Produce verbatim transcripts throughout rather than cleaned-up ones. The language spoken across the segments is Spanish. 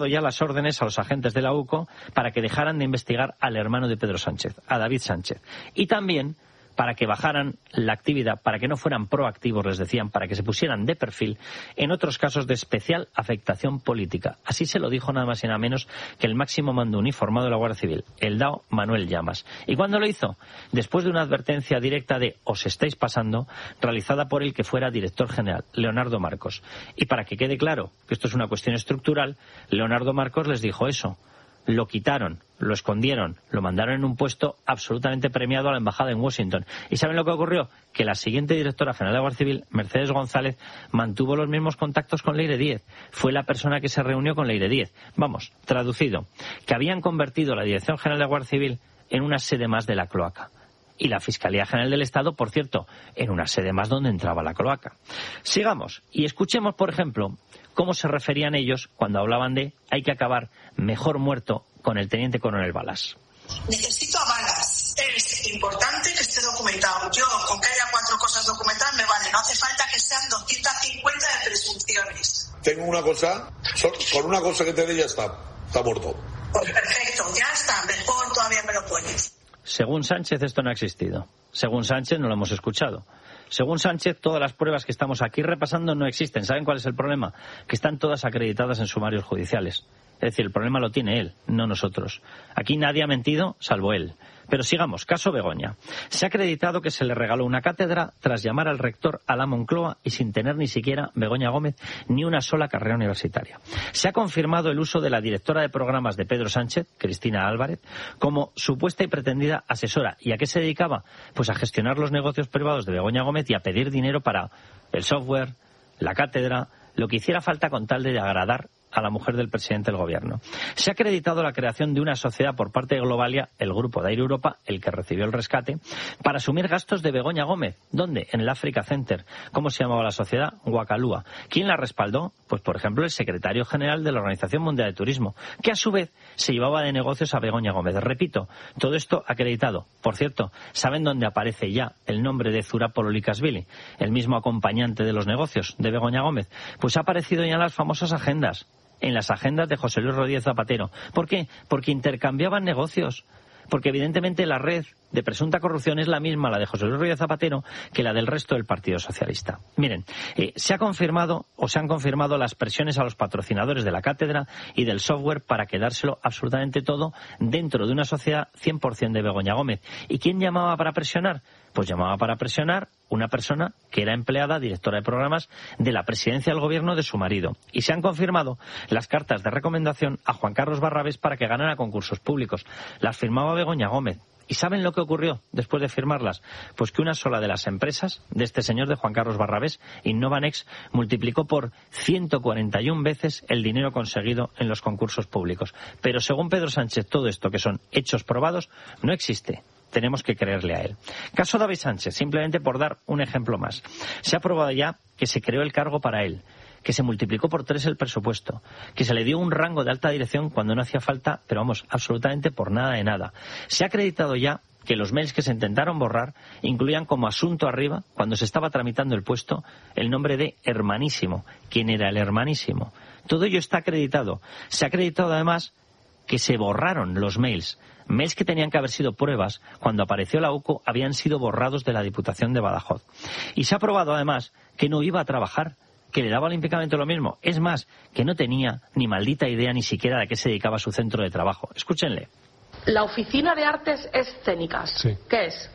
ya las órdenes a los agentes de la UCO para que dejaran de investigar al hermano de Pedro Sánchez, a David Sánchez. Y también para que bajaran la actividad, para que no fueran proactivos, les decían, para que se pusieran de perfil en otros casos de especial afectación política. Así se lo dijo nada más y nada menos que el máximo mando uniformado de la Guardia Civil, el D A O Manuel Llamas. ¿Y cuándo lo hizo? Después de una advertencia directa de os estáis pasando, realizada por el que fuera director general, Leonardo Marcos. Y para que quede claro que esto es una cuestión estructural, Leonardo Marcos les dijo eso. Lo quitaron, lo escondieron, lo mandaron en un puesto absolutamente premiado a la embajada en Washington. ¿Y saben lo que ocurrió? Que la siguiente directora general de la Guardia Civil, Mercedes González, mantuvo los mismos contactos con Leire Díez. Fue la persona que se reunió con Leire Díez. Vamos, traducido, que habían convertido la Dirección General de la Guardia Civil en una sede más de la cloaca. Y la Fiscalía General del Estado, por cierto, en una sede más donde entraba la cloaca. Sigamos y escuchemos, por ejemplo, cómo se referían ellos cuando hablaban de hay que acabar mejor muerto con el teniente coronel Balas. Necesito a Balas. Es importante que esté documentado. Yo, con que haya cuatro cosas documentadas, me vale. No hace falta que sean doscientas cincuenta de presunciones. Tengo una cosa, con una cosa que te dé ya está, está muerto. Pues perfecto, ya está. Mejor todavía me lo pones. Según Sánchez, esto no ha existido. Según Sánchez, no lo hemos escuchado. Según Sánchez, todas las pruebas que estamos aquí repasando no existen. ¿Saben cuál es el problema? Que están todas acreditadas en sumarios judiciales. Es decir, el problema lo tiene él, no nosotros. Aquí nadie ha mentido, salvo él. Pero sigamos, caso Begoña. Se ha acreditado que se le regaló una cátedra tras llamar al rector a la Moncloa y sin tener ni siquiera, Begoña Gómez, ni una sola carrera universitaria. Se ha confirmado el uso de la directora de programas de Pedro Sánchez, Cristina Álvarez, como supuesta y pretendida asesora. ¿Y a qué se dedicaba? Pues a gestionar los negocios privados de Begoña Gómez y a pedir dinero para el software, la cátedra, lo que hiciera falta con tal de agradar a la mujer del presidente del gobierno. Se ha acreditado la creación de una sociedad por parte de Globalia, el grupo de Air Europa, el que recibió el rescate, para asumir gastos de Begoña Gómez. ¿Dónde? En el Africa Center. ¿Cómo se llamaba la sociedad? Guacalúa. ¿Quién la respaldó? Pues, por ejemplo, el secretario general de la Organización Mundial de Turismo, que a su vez se llevaba de negocios a Begoña Gómez. Repito, todo esto acreditado. Por cierto, ¿saben dónde aparece ya el nombre de Zurapolo Likashvili, el mismo acompañante de los negocios de Begoña Gómez? Pues ha aparecido ya en las famosas agendas. En las agendas de José Luis Rodríguez Zapatero. ¿Por qué? Porque intercambiaban negocios. Porque evidentemente la red de presunta corrupción es la misma, la de José Luis Rodríguez Zapatero, que la del resto del Partido Socialista. Miren, eh, se ha confirmado o se han confirmado las presiones a los patrocinadores de la cátedra y del software para quedárselo absolutamente todo dentro de una sociedad cien por ciento de Begoña Gómez. ¿Y quién llamaba para presionar? Pues llamaba para presionar una persona que era empleada, directora de programas de la presidencia del gobierno de su marido. Y se han confirmado las cartas de recomendación a Juan Carlos Barrabés para que ganara concursos públicos. Las firmaba Begoña Gómez. ¿Y saben lo que ocurrió después de firmarlas? Pues que una sola de las empresas de este señor, de Juan Carlos Barrabés, Innovanex, multiplicó por ciento cuarenta y una veces el dinero conseguido en los concursos públicos. Pero según Pedro Sánchez, todo esto, que son hechos probados, no existe. Tenemos que creerle a él. Caso David Sánchez, simplemente por dar un ejemplo más. Se ha probado ya que se creó el cargo para él, que se multiplicó por tres el presupuesto, que se le dio un rango de alta dirección cuando no hacía falta, pero vamos, absolutamente por nada de nada. Se ha acreditado ya que los mails que se intentaron borrar incluían como asunto arriba, cuando se estaba tramitando el puesto, el nombre de Hermanísimo. ¿Quién era el Hermanísimo? Todo ello está acreditado. Se ha acreditado además que se borraron los mails. Mails que tenían que haber sido pruebas, cuando apareció la UCO, habían sido borrados de la Diputación de Badajoz. Y se ha probado además que no iba a trabajar, que le daba olímpicamente lo mismo. Es más, que no tenía ni maldita idea ni siquiera de a qué se dedicaba su centro de trabajo. Escúchenle. La Oficina de Artes Escénicas. Sí. ¿Qué es?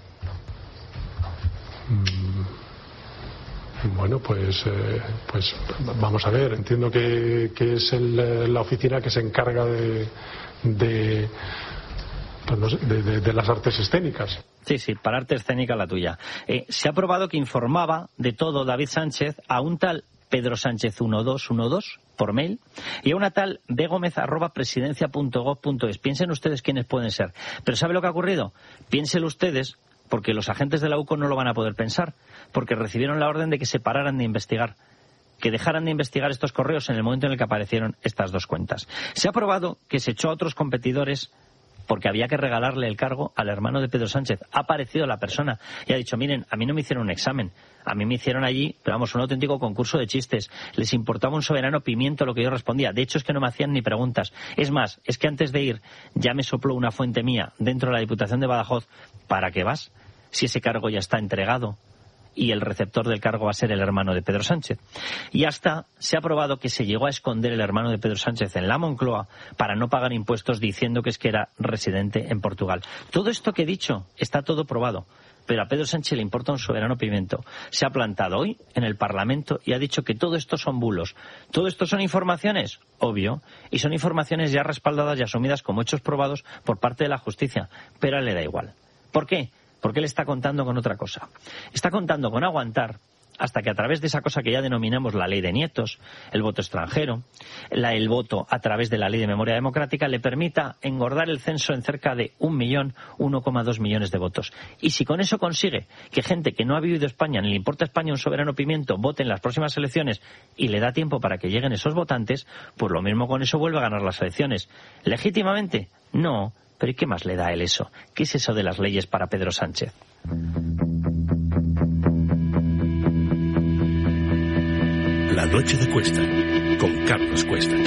Mm, bueno, pues, eh, pues vamos a ver. Entiendo que, que es el, la oficina que se encarga de... de Pues no sé, de, de, de las artes escénicas. Sí, sí, para arte escénica la tuya. Eh, se ha probado que informaba de todo David Sánchez a un tal Pedro Sánchez doce doce por mail y a una tal begomez arroba presidencia punto gov punto es. Piensen ustedes quiénes pueden ser. Pero ¿sabe lo que ha ocurrido? Piénsenlo ustedes, porque los agentes de la UCO no lo van a poder pensar, porque recibieron la orden de que se pararan de investigar, que dejaran de investigar estos correos en el momento en el que aparecieron estas dos cuentas. Se ha probado que se echó a otros competidores porque había que regalarle el cargo al hermano de Pedro Sánchez. Ha aparecido la persona y ha dicho, miren, a mí no me hicieron un examen, a mí me hicieron allí, pero vamos, un auténtico concurso de chistes. Les importaba un soberano pimiento lo que yo respondía. De hecho, es que no me hacían ni preguntas. Es más, es que antes de ir ya me sopló una fuente mía dentro de la Diputación de Badajoz. ¿Para qué vas? Si ese cargo ya está entregado y el receptor del cargo va a ser el hermano de Pedro Sánchez. Y hasta se ha probado que se llegó a esconder el hermano de Pedro Sánchez en la Moncloa para no pagar impuestos diciendo que es que era residente en Portugal. Todo esto que he dicho está todo probado, pero a Pedro Sánchez le importa un soberano pimiento. Se ha plantado hoy en el Parlamento y ha dicho que todo esto son bulos. ¿Todo esto son informaciones? Obvio. Y son informaciones ya respaldadas y asumidas como hechos probados por parte de la justicia. Pero a él le da igual. ¿Por qué? Porque él está contando con otra cosa. Está contando con aguantar hasta que a través de esa cosa que ya denominamos la ley de nietos, el voto extranjero, la, el voto a través de la ley de memoria democrática, le permita engordar el censo en cerca de un millón, uno coma dos millones de votos. Y si con eso consigue que gente que no ha vivido España, ni le importa España un soberano pimiento, vote en las próximas elecciones y le da tiempo para que lleguen esos votantes, pues lo mismo con eso vuelve a ganar las elecciones. ¿Legítimamente? No. ¿Pero y qué más le da a él eso? ¿Qué es eso de las leyes para Pedro Sánchez? La noche de Cuesta, con Carlos Cuesta.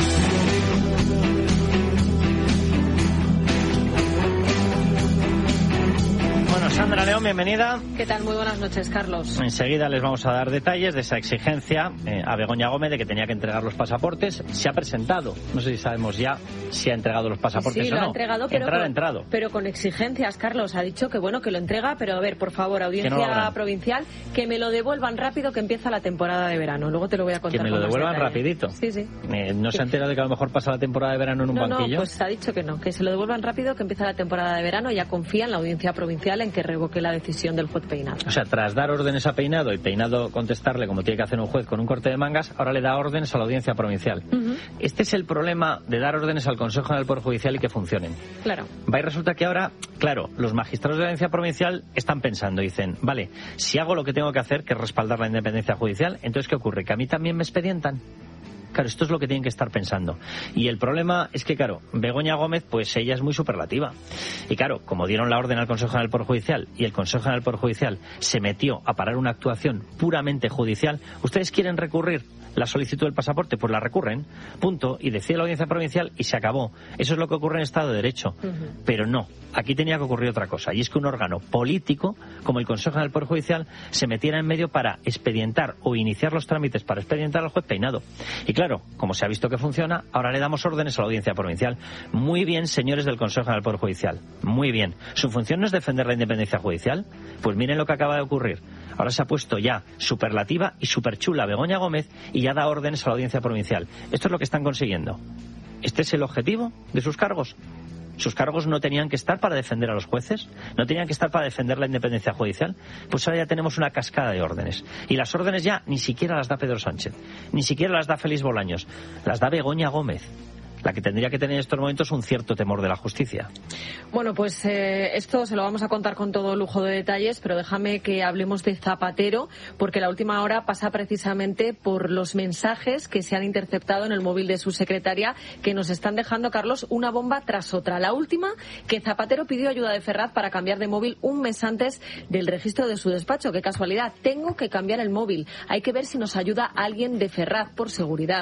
Sandra León, bienvenida. ¿Qué tal? Muy buenas noches, Carlos. Enseguida les vamos a dar detalles de esa exigencia eh, a Begoña Gómez de que tenía que entregar los pasaportes. Se ha presentado, no sé si sabemos ya si ha entregado los pasaportes sí, o no. Sí, lo ha entregado, pero Entrar, con, entrado. pero con exigencias, Carlos. Ha dicho que bueno, que lo entrega, pero a ver, por favor, audiencia no provincial, que me lo devuelvan rápido, que empieza la temporada de verano. Luego te lo voy a contar. Que me lo devuelvan rapidito. Sí, sí. Eh, ¿No se ha enterado de que a lo mejor pasa la temporada de verano en un no, banquillo? No, pues ha dicho que no, que se lo devuelvan rápido, que empieza la temporada de verano. Ya confía en la audiencia provincial en que revoque la decisión del juez Peinado. O sea, tras dar órdenes a Peinado y Peinado contestarle como tiene que hacer un juez con un corte de mangas, ahora le da órdenes a la audiencia provincial. Uh-huh. Este es el problema de dar órdenes al Consejo General del Poder Judicial y que funcionen. Claro. Va y resulta que ahora, claro, los magistrados de la audiencia provincial están pensando, dicen, vale, si hago lo que tengo que hacer, que es respaldar la independencia judicial, entonces ¿qué ocurre? ¿Que a mí también me expedientan? Claro, esto es lo que tienen que estar pensando. Y el problema es que, claro, Begoña Gómez, pues ella es muy superlativa. Y claro, como dieron la orden al Consejo General del Poder Judicial y el Consejo General del Poder Judicial se metió a parar una actuación puramente judicial, ¿ustedes quieren recurrir la solicitud del pasaporte? Pues la recurren, punto, y decide la audiencia provincial y se acabó. Eso es lo que ocurre en Estado de Derecho. Uh-huh. Pero no, aquí tenía que ocurrir otra cosa, y es que un órgano político, como el Consejo General del Poder Judicial, se metiera en medio para expedientar o iniciar los trámites para expedientar al juez Peinado. Y claro, como se ha visto que funciona, ahora le damos órdenes a la audiencia provincial. Muy bien, señores del Consejo General del Poder Judicial, muy bien. ¿Su función no es defender la independencia judicial? Pues miren lo que acaba de ocurrir. Ahora se ha puesto ya superlativa y superchula Begoña Gómez y ya da órdenes a la audiencia provincial. Esto es lo que están consiguiendo. ¿Este es el objetivo de sus cargos? ¿Sus cargos no tenían que estar para defender a los jueces? ¿No tenían que estar para defender la independencia judicial? Pues ahora ya tenemos una cascada de órdenes. Y las órdenes ya ni siquiera las da Pedro Sánchez, ni siquiera las da Félix Bolaños, las da Begoña Gómez, la que tendría que tener en estos momentos un cierto temor de la justicia. Bueno, pues eh, esto se lo vamos a contar con todo lujo de detalles, pero déjame que hablemos de Zapatero, porque la última hora pasa precisamente por los mensajes que se han interceptado en el móvil de su secretaria, que nos están dejando, Carlos, una bomba tras otra. La última, que Zapatero pidió ayuda de Ferraz para cambiar de móvil un mes antes del registro de su despacho. Qué casualidad, tengo que cambiar el móvil. Hay que ver si nos ayuda alguien de Ferraz por seguridad,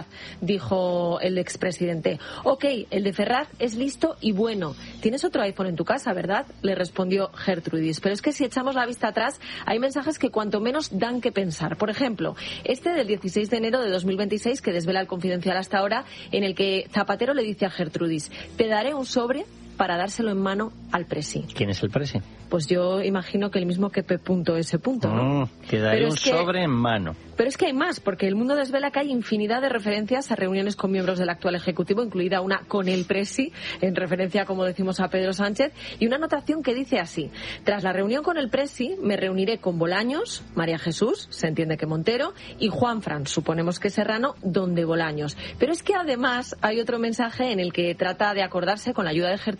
dijo el expresidente. Ok, el de Ferraz es listo y bueno. Tienes otro iPhone en tu casa, ¿verdad? Le respondió Gertrudis. Pero es que si echamos la vista atrás, hay mensajes que cuanto menos dan que pensar. Por ejemplo, este del dieciséis de enero de dos mil veintiséis, que desvela el Confidencial hasta ahora, en el que Zapatero le dice a Gertrudis, te daré un sobre para dárselo en mano al presi. ¿Quién es el presi? Pues yo imagino que el mismo que P.S. ¿no? Mm, te daré un que, sobre en mano. Pero es que hay más, porque el mundo desvela que hay infinidad de referencias a reuniones con miembros del actual Ejecutivo, incluida una con el presi, en referencia, como decimos, a Pedro Sánchez, y una anotación que dice así: tras la reunión con el presi, me reuniré con Bolaños, María Jesús, se entiende que Montero, y Juanfran, suponemos que Serrano, donde Bolaños. Pero es que además hay otro mensaje en el que trata de acordarse con la ayuda de Gertrude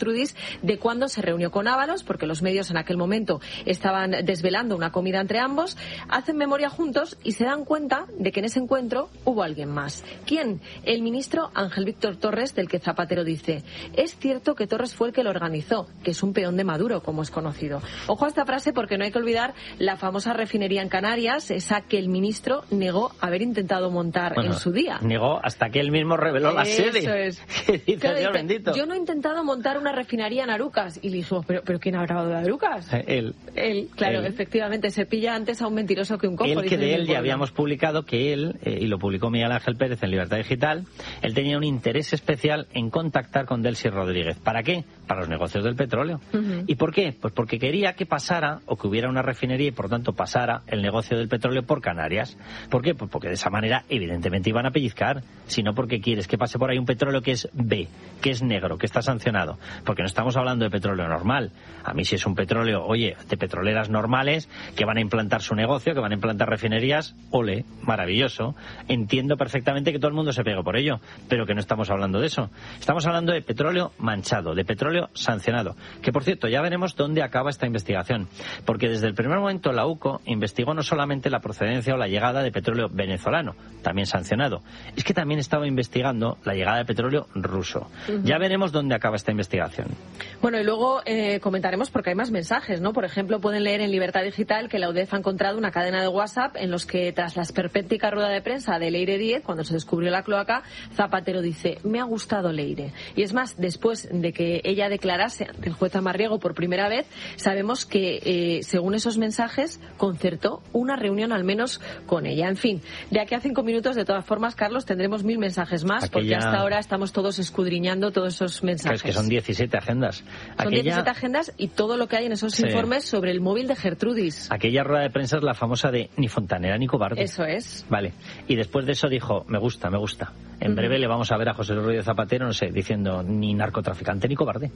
Gertrudis de cuándo se reunió con Ábalos, porque los medios en aquel momento estaban desvelando una comida entre ambos, hacen memoria juntos y se dan cuenta de que en ese encuentro hubo alguien más. ¿Quién? El ministro Ángel Víctor Torres, del que Zapatero dice: es cierto que Torres fue el que lo organizó, que es un peón de Maduro, como es conocido. Ojo a esta frase, porque no hay que olvidar la famosa refinería en Canarias, esa que el ministro negó haber intentado montar bueno, en su día. Negó hasta que él mismo reveló la Eso sede. Es. ¿Qué dice, claro, Dios dice, bendito? yo no he intentado montar una refinería en Arucas. Y le dijo, ¿pero, pero quién ha grabado de Arucas? Eh, él. Él, claro, él. efectivamente, se pilla antes a un mentiroso que un cojo. Él, que de él ya pueblo. habíamos publicado que él, eh, y lo publicó Miguel Ángel Pérez en Libertad Digital, él tenía un interés especial en contactar con Delcy Rodríguez. ¿Para qué? Para los negocios del petróleo. Uh-huh. ¿Y por qué? Pues porque quería que pasara, o que hubiera una refinería y por tanto pasara el negocio del petróleo por Canarias. ¿Por qué? Pues porque de esa manera evidentemente iban a pellizcar, sino porque quieres que pase por ahí un petróleo que es B, que es negro, que está sancionado. Porque no estamos hablando de petróleo normal. A mí si es un petróleo, oye, de petroleras normales que van a implantar su negocio, que van a implantar refinerías, ole, maravilloso. Entiendo perfectamente que todo el mundo se pegue por ello, pero que no estamos hablando de eso. Estamos hablando de petróleo manchado, de petróleo sancionado. Que, por cierto, ya veremos dónde acaba esta investigación. Porque desde el primer momento la U C O investigó no solamente la procedencia o la llegada de petróleo venezolano, también sancionado. Es que también estaba investigando la llegada de petróleo ruso. Uh-huh. Ya veremos dónde acaba esta investigación. Bueno, y luego eh, comentaremos porque hay más mensajes, ¿no? Por ejemplo, pueden leer en Libertad Digital que la U D E F ha encontrado una cadena de WhatsApp en los que, tras la esperpéntica rueda de prensa de Leire Díez, cuando se descubrió la cloaca, Zapatero dice: me ha gustado Leire. Y es más, después de que ella declarase ante el juez Amarriego por primera vez, sabemos que, eh, según esos mensajes, concertó una reunión al menos con ella. En fin, de aquí a cinco minutos, de todas formas, Carlos, tendremos mil mensajes más, Aquella... porque hasta ahora estamos todos escudriñando todos esos mensajes. Es que son diecisiete agendas. Son Aquella... diecisiete agendas y todo lo que hay en esos sí. informes sobre el móvil de Gertrudis. Aquella rueda de prensa es la famosa de ni fontanera ni cobarde. Eso es. Vale. Y después de eso dijo, me gusta, me gusta. En uh-huh. breve le vamos a ver a José Luis Zapatero, no sé, diciendo ni narcotraficante ni cobarde.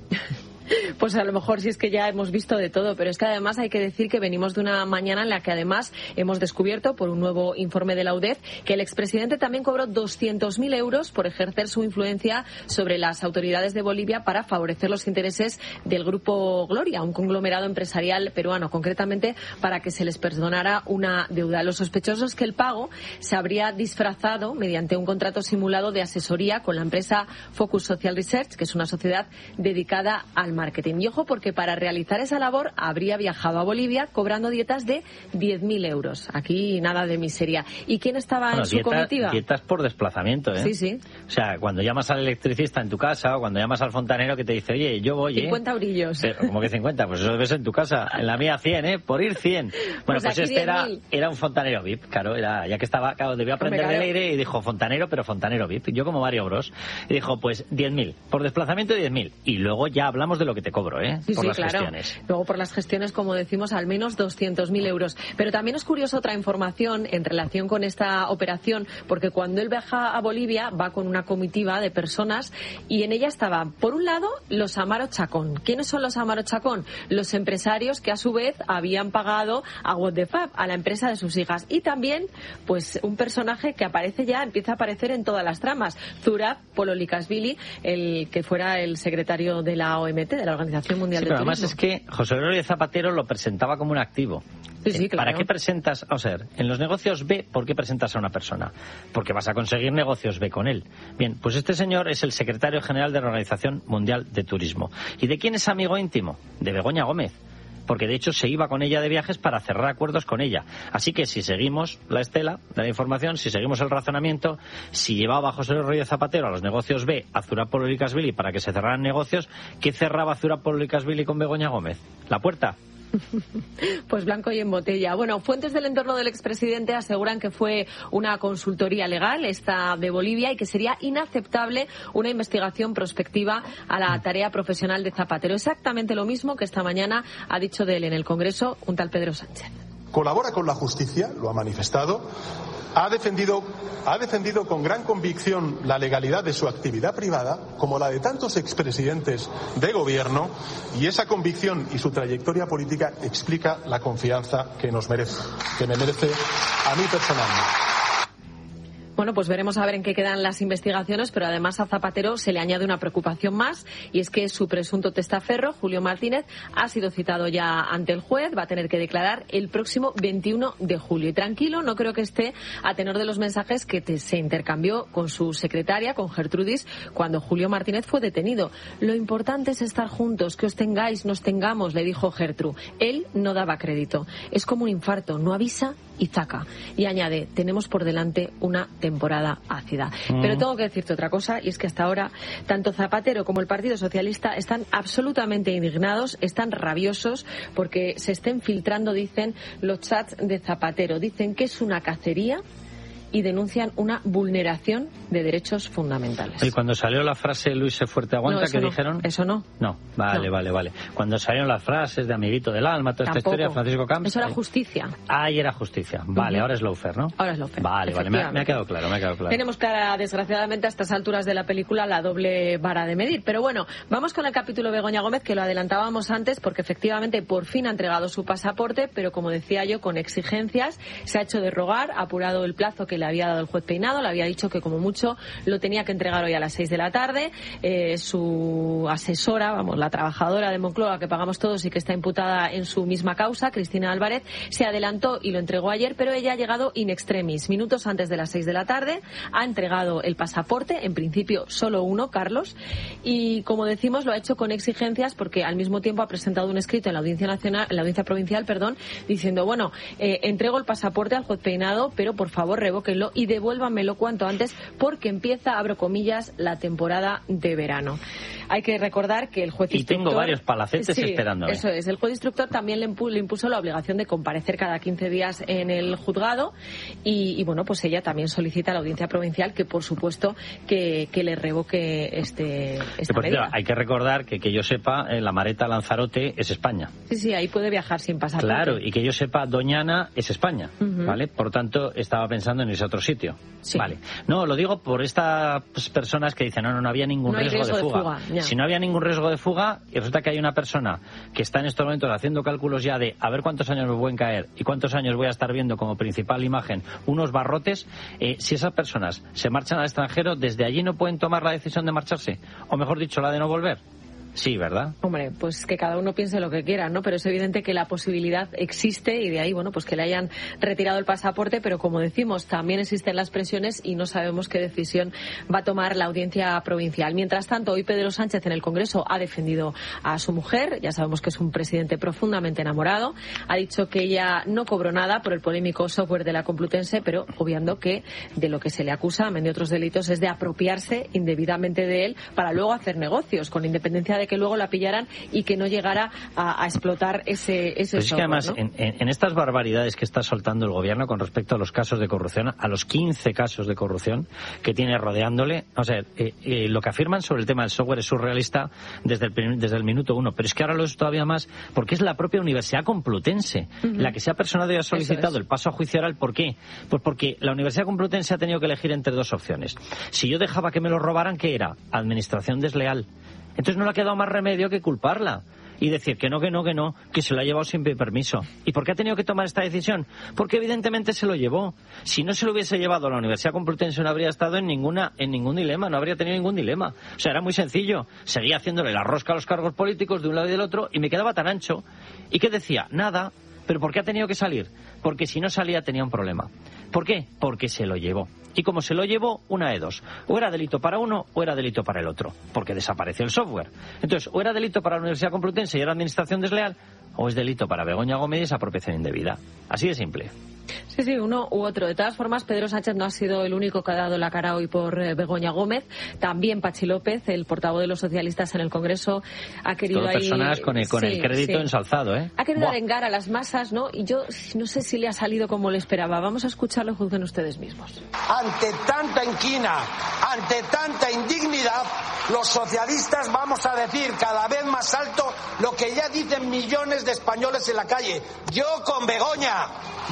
Pues a lo mejor sí, es que ya hemos visto de todo, pero es que además hay que decir que venimos de una mañana en la que además hemos descubierto, por un nuevo informe de la U D E F, que el expresidente también cobró doscientos mil euros por ejercer su influencia sobre las autoridades de Bolivia para favorecer los intereses del Grupo Gloria, un conglomerado empresarial peruano, concretamente para que se les perdonara una deuda. Lo sospechoso es que el pago se habría disfrazado mediante un contrato simulado de asesoría con la empresa Focus Social Research, que es una sociedad dedicada al marketing. Y ojo, porque para realizar esa labor habría viajado a Bolivia cobrando dietas de diez mil euros. Aquí nada de miseria. ¿Y quién estaba bueno, en su dieta, comitiva? Dietas por desplazamiento, ¿eh? Sí, sí. O sea, cuando llamas al electricista en tu casa o cuando llamas al fontanero que te dice, oye, yo voy, ¿eh? cincuenta eurillos. Pero, ¿cómo que cincuenta? Pues eso ves en tu casa. En la mía cien, ¿eh? Por ir cien. Bueno, pues, pues este era, era un fontanero V I P, claro. Era, ya que estaba, claro, debía aprender del aire y dijo fontanero, pero fontanero V I P. Yo como Mario Bros. Y dijo, pues diez mil. Por desplazamiento diez mil. Y luego ya hablamos de lo que te cobro, ¿eh? Sí, por sí, las claro. gestiones. Luego por las gestiones, como decimos, al menos doscientos mil euros. Pero también es curiosa otra información en relación con esta operación, porque cuando él viaja a Bolivia va con una comitiva de personas y en ella estaban, por un lado, los Amaro Chacón. ¿Quiénes son los Amaro Chacón? Los empresarios que a su vez habían pagado a What the Fab, a la empresa de sus hijas. Y también, pues, un personaje que aparece ya, empieza a aparecer en todas las tramas. Zurab Pololikashvili, el que fuera el secretario de la O M T, de la Organización Mundial sí, del pero Turismo. Además es que José Luis Zapatero lo presentaba como un activo. Sí, sí, claro. ¿Para qué presentas? O sea, en los negocios B, ¿por qué presentas a una persona? Porque vas a conseguir negocios B con él. Bien, pues este señor es el secretario general de la Organización Mundial de Turismo. ¿Y de quién es amigo íntimo? De Begoña Gómez. Porque de hecho se iba con ella de viajes para cerrar acuerdos con ella. Así que si seguimos la estela de la información, si seguimos el razonamiento, si llevaba a José Luis Zapatero a los negocios B a Zurab Pololikashvili para que se cerraran negocios, ¿qué cerraba Zurab Pololikashvili con Begoña Gómez? ¿La puerta? Pues blanco y en botella. Bueno, fuentes del entorno del expresidente aseguran que fue una consultoría legal, esta de Bolivia, y que sería inaceptable una investigación prospectiva a la tarea profesional de Zapatero. Exactamente lo mismo que esta mañana ha dicho de él en el Congreso un tal Pedro Sánchez. Colabora con la justicia, lo ha manifestado. Ha defendido, ha defendido con gran convicción la legalidad de su actividad privada, como la de tantos expresidentes de gobierno, y esa convicción y su trayectoria política explica la confianza que nos merece, que me merece a mí personalmente. Bueno, pues veremos a ver en qué quedan las investigaciones, pero además a Zapatero se le añade una preocupación más, y es que su presunto testaferro, Julio Martínez, ha sido citado ya ante el juez, va a tener que declarar el próximo veintiuno de julio. Y tranquilo, no creo que esté a tenor de los mensajes que te, se intercambió con su secretaria, con Gertrudis, cuando Julio Martínez fue detenido. Lo importante es estar juntos, que os tengáis, nos tengamos, le dijo Gertru. Él no daba crédito. Es como un infarto, no avisa y zaca. Y añade, tenemos por delante una temporada ácida. Mm. Pero tengo que decirte otra cosa, y es que hasta ahora tanto Zapatero como el Partido Socialista están absolutamente indignados, están rabiosos porque se estén filtrando, dicen, los chats de Zapatero. Dicen que es una cacería y denuncian una vulneración de derechos fundamentales. ¿Y cuando salió la frase Luis se fuerte aguanta, no, qué no, dijeron? Eso no. No, vale, no. vale, vale. Cuando salieron las frases de amiguito del alma, toda Tampoco. esta historia, Francisco Camps... Eso era justicia. Ahí era justicia. Vale, uh-huh. Ahora es lawfare, ¿no? Ahora es lawfare. Vale, vale, me ha, me ha quedado claro, me ha quedado claro. Tenemos clara, desgraciadamente, a estas alturas de la película, la doble vara de medir. Pero bueno, vamos con el capítulo Begoña Gómez, que lo adelantábamos antes, porque efectivamente por fin ha entregado su pasaporte, pero como decía yo, con exigencias. Se ha hecho de rogar, ha apurado el plazo que le había dado el juez Peinado. Le había dicho que como mucho lo tenía que entregar hoy a las seis de la tarde. Eh, su asesora, vamos, la trabajadora de Moncloa que pagamos todos y que está imputada en su misma causa, Cristina Álvarez, se adelantó y lo entregó ayer, pero ella ha llegado in extremis, minutos antes de las seis de la tarde. Ha entregado el pasaporte, en principio solo uno, Carlos, y como decimos lo ha hecho con exigencias porque al mismo tiempo ha presentado un escrito en la Audiencia Nacional, en la Audiencia Provincial, perdón, diciendo, bueno, eh, entrego el pasaporte al juez Peinado, pero por favor revóquenlo y devuélvanmelo cuanto antes porque empieza, abro comillas, la temporada de verano. Hay que recordar que el juez y instructor... Y tengo varios palacetes sí, esperando. Eso es. El juez instructor también le, impu le impuso la obligación de comparecer cada quince días en el juzgado y, y bueno, pues ella también solicita a la Audiencia Provincial que, por supuesto, que, que le revoque este, esta pues, medida. Hay que recordar que, que yo sepa, eh, la Mareta Lanzarote es España. Sí, sí, ahí puede viajar sin pasaporte. Claro, y que yo sepa, Doñana es España, uh-huh. ¿vale? Por tanto, estaba pensando en ese otro sitio. Sí. Vale. No, lo digo por estas personas que dicen, no, no, no había ningún no riesgo, riesgo de fuga. De fuga. Si no había ningún riesgo de fuga y resulta que hay una persona que está en estos momentos haciendo cálculos ya de a ver cuántos años me pueden caer y cuántos años voy a estar viendo como principal imagen unos barrotes, eh, si esas personas se marchan al extranjero, desde allí no pueden tomar la decisión de marcharse, o mejor dicho, la de no volver. Sí, ¿verdad? Hombre, pues que cada uno piense lo que quiera, ¿no? Pero es evidente que la posibilidad existe y de ahí, bueno, pues que le hayan retirado el pasaporte, pero como decimos, también existen las presiones y no sabemos qué decisión va a tomar la Audiencia Provincial. Mientras tanto, hoy Pedro Sánchez en el Congreso ha defendido a su mujer, ya sabemos que es un presidente profundamente enamorado, ha dicho que ella no cobró nada por el polémico software de la Complutense, pero obviando que de lo que se le acusa, amén de otros delitos, es de apropiarse indebidamente de él para luego hacer negocios, con independencia de de que luego la pillaran y que no llegara a, a explotar ese, ese pues software, es que además, ¿no? en, en, en estas barbaridades que está soltando el gobierno con respecto a los casos de corrupción, a los quince casos de corrupción que tiene rodeándole, o sea, eh, eh, lo que afirman sobre el tema del software es surrealista desde el, desde el minuto uno, pero es que ahora lo es todavía más porque es la propia Universidad Complutense uh-huh. la que se ha personado y ha solicitado el paso a juicio oral. ¿Por qué? Pues porque la Universidad Complutense ha tenido que elegir entre dos opciones. Si yo dejaba que me lo robaran, ¿qué era? Administración desleal. Entonces no le ha quedado más remedio que culparla y decir que no, que no, que no, que se lo ha llevado sin permiso. ¿Y por qué ha tenido que tomar esta decisión? Porque evidentemente se lo llevó. Si no se lo hubiese llevado a la Universidad Complutense no habría estado en ninguna en ningún dilema, no habría tenido ningún dilema. O sea, era muy sencillo. Seguía haciéndole la rosca a los cargos políticos de un lado y del otro y me quedaba tan ancho. ¿Y qué decía? Nada. ¿Pero por qué ha tenido que salir? Porque si no salía tenía un problema. ¿Por qué? Porque se lo llevó. Y como se lo llevó, una de dos. O era delito para uno o era delito para el otro. Porque desapareció el software. Entonces, o era delito para la Universidad Complutense y era administración desleal, o es delito para Begoña Gómez y es apropiación indebida. Así de simple. Sí, sí, uno u otro. De todas formas, Pedro Sánchez no ha sido el único que ha dado la cara hoy por eh, Begoña Gómez. También Pachi López, el portavoz de los socialistas en el Congreso, ha querido Todas ahí... personas con el, con sí, el crédito sí. ensalzado, ¿eh? Ha querido Buah. arengar a las masas, ¿no? Y yo no sé si le ha salido como le esperaba. Vamos a escucharlo, juzguen ustedes mismos. Ante tanta inquina, ante tanta indignidad, los socialistas vamos a decir cada vez más alto lo que ya dicen millones de españoles en la calle. Yo con Begoña, yo con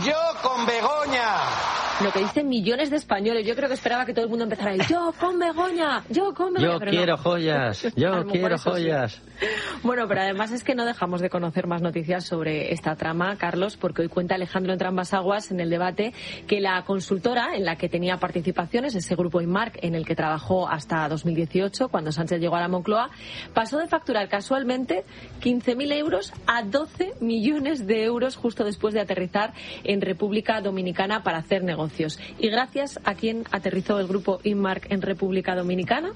con Begoña. Lo que dicen millones de españoles. Yo creo que esperaba que todo el mundo empezara a decir, yo con Begoña, yo con Begoña. Yo pero quiero no. joyas, yo quiero joyas. Sí. Bueno, pero además es que no dejamos de conocer más noticias sobre esta trama, Carlos, porque hoy cuenta Alejandro Entrambas-Aguas en el debate que la consultora en la que tenía participaciones, ese grupo Inmark en el que trabajó hasta dos mil dieciocho, cuando Sánchez llegó a la Moncloa, pasó de facturar casualmente quince mil euros a doce millones de euros justo después de aterrizar en República Dominicana para hacer negocios. ¿Y gracias a quién aterrizó el grupo Inmark en República Dominicana?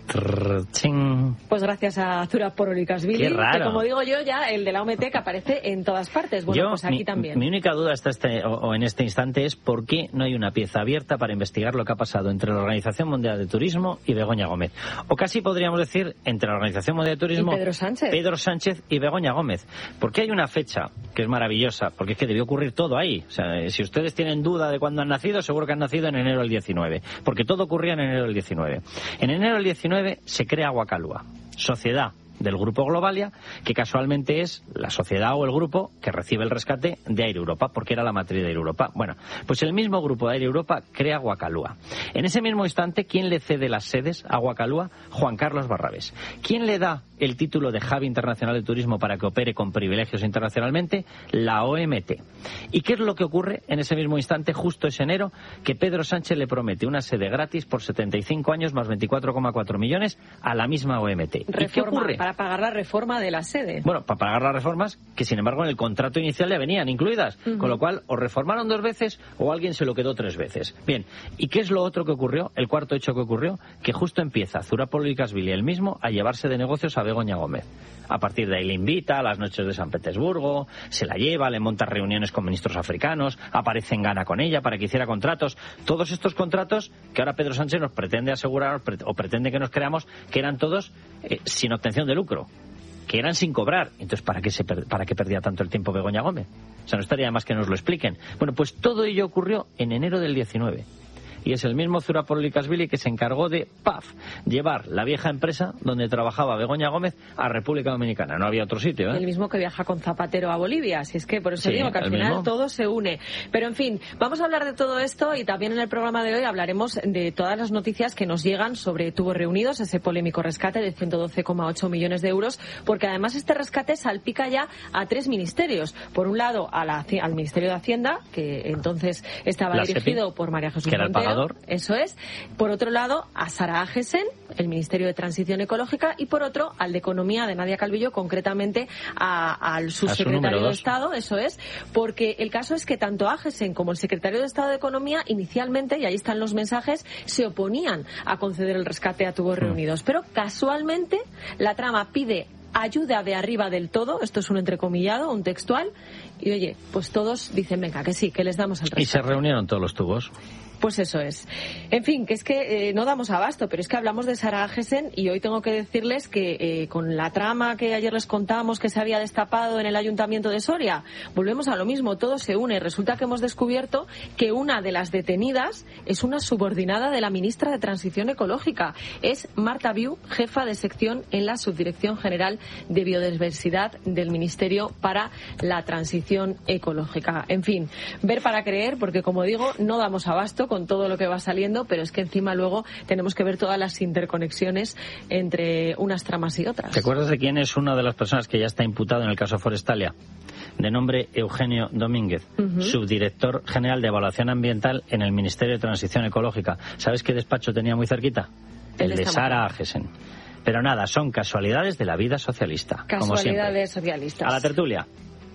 Trrr, pues gracias a Zura Porolikashvili, que como digo yo ya, el de la O M T que aparece en todas partes. Bueno, yo, pues aquí mi, también. Mi única duda hasta este, o, o en este instante es por qué no hay una pieza abierta para investigar lo que ha pasado entre la Organización Mundial de Turismo y Begoña Gómez. O casi podríamos decir entre la Organización Mundial de Turismo, y Pedro Sánchez. Pedro Sánchez y Begoña Gómez. Porque hay una fecha que es maravillosa, porque es que debió ocurrir todo ahí. O sea, si ustedes tienen duda de cuándo han nacido, seguro que han nacido en enero del diecinueve, porque todo ocurría en enero del diecinueve. En enero del diecinueve se crea Guacalúa, sociedad del Grupo Globalia, que casualmente es la sociedad o el grupo que recibe el rescate de Air Europa, porque era la matriz de Air Europa. Bueno, pues el mismo grupo de Air Europa crea Guacalúa. En ese mismo instante, ¿quién le cede las sedes a Guacalúa? Juan Carlos Barrabés. ¿Quién le da el título de Hub Internacional de Turismo para que opere con privilegios internacionalmente? La O M T. ¿Y qué es lo que ocurre en ese mismo instante, justo ese enero? Que Pedro Sánchez le promete una sede gratis por setenta y cinco años más veinticuatro coma cuatro millones a la misma O M T. Reforma, ¿y qué ocurre? Para pagar la reforma de la sede. Bueno, para pagar las reformas que, sin embargo, en el contrato inicial ya venían incluidas. Uh-huh. Con lo cual, o reformaron dos veces o alguien se lo quedó tres veces. Bien, ¿y qué es lo otro que ocurrió? El cuarto hecho que ocurrió, que justo empieza Zura Porolikashvili él mismo a llevarse de negocios a Begoña Gómez. A partir de ahí le invita a las noches de San Petersburgo, se la lleva, le monta reuniones con ministros africanos, aparece en Ghana con ella para que hiciera contratos. Todos estos contratos que ahora Pedro Sánchez nos pretende asegurar o pretende que nos creamos que eran todos eh, sin obtención de lucro, que eran sin cobrar. Entonces, ¿para qué, se per- ¿para qué perdía tanto el tiempo Begoña Gómez? O sea, no estaría más que nos lo expliquen. Bueno, pues todo ello ocurrió en enero del diecinueve. Y es el mismo Zura Porolikashvili que se encargó de, ¡paf!, llevar la vieja empresa donde trabajaba Begoña Gómez a República Dominicana. No había otro sitio, ¿eh? El mismo que viaja con Zapatero a Bolivia. Si es que por eso sí, digo que al final mismo. todo se une. Pero en fin, vamos a hablar de todo esto y también en el programa de hoy hablaremos de todas las noticias que nos llegan sobre Tubos Reunidos, ese polémico rescate de ciento doce coma ocho millones de euros, porque además este rescate salpica ya a tres ministerios. Por un lado, a la, al Ministerio de Hacienda, que entonces estaba la dirigido SEPI, por María Jesús que era Montero. El pagador. Eso es. Por otro lado, a Sara Agesen, el Ministerio de Transición Ecológica, y por otro, al de Economía de Nadia Calvillo, concretamente a, al subsecretario de Estado, eso es, porque el caso es que tanto Agesen como el secretario de Estado de Economía inicialmente, y ahí están los mensajes, se oponían a conceder el rescate a Tubos Reunidos. Pero casualmente la trama pide ayuda de arriba del todo, esto es un entrecomillado, un textual, y oye, pues todos dicen, venga, que sí, que les damos el rescate. Y se reunieron todos los tubos. Pues eso es. En fin, que es que eh, no damos abasto, pero es que hablamos de Sara Agesen y hoy tengo que decirles que eh, con la trama que ayer les contamos que se había destapado en el Ayuntamiento de Soria, volvemos a lo mismo, todo se une. Resulta que hemos descubierto que una de las detenidas es una subordinada de la ministra de Transición Ecológica. Es Marta Viu, jefa de sección en la Subdirección General de Biodiversidad del Ministerio para la Transición Ecológica. En fin, ver para creer, porque como digo, no damos abasto con todo lo que va saliendo, pero es que encima luego tenemos que ver todas las interconexiones entre unas tramas y otras. ¿Te acuerdas de quién es una de las personas que ya está imputado en el caso Forestalia? De nombre Eugenio Domínguez, uh-huh. subdirector general de Evaluación Ambiental en el Ministerio de Transición Ecológica. ¿Sabes qué despacho tenía muy cerquita? El, el de Sara Agesen. Pero nada, son casualidades de la vida socialista. Casualidades socialistas. A la tertulia.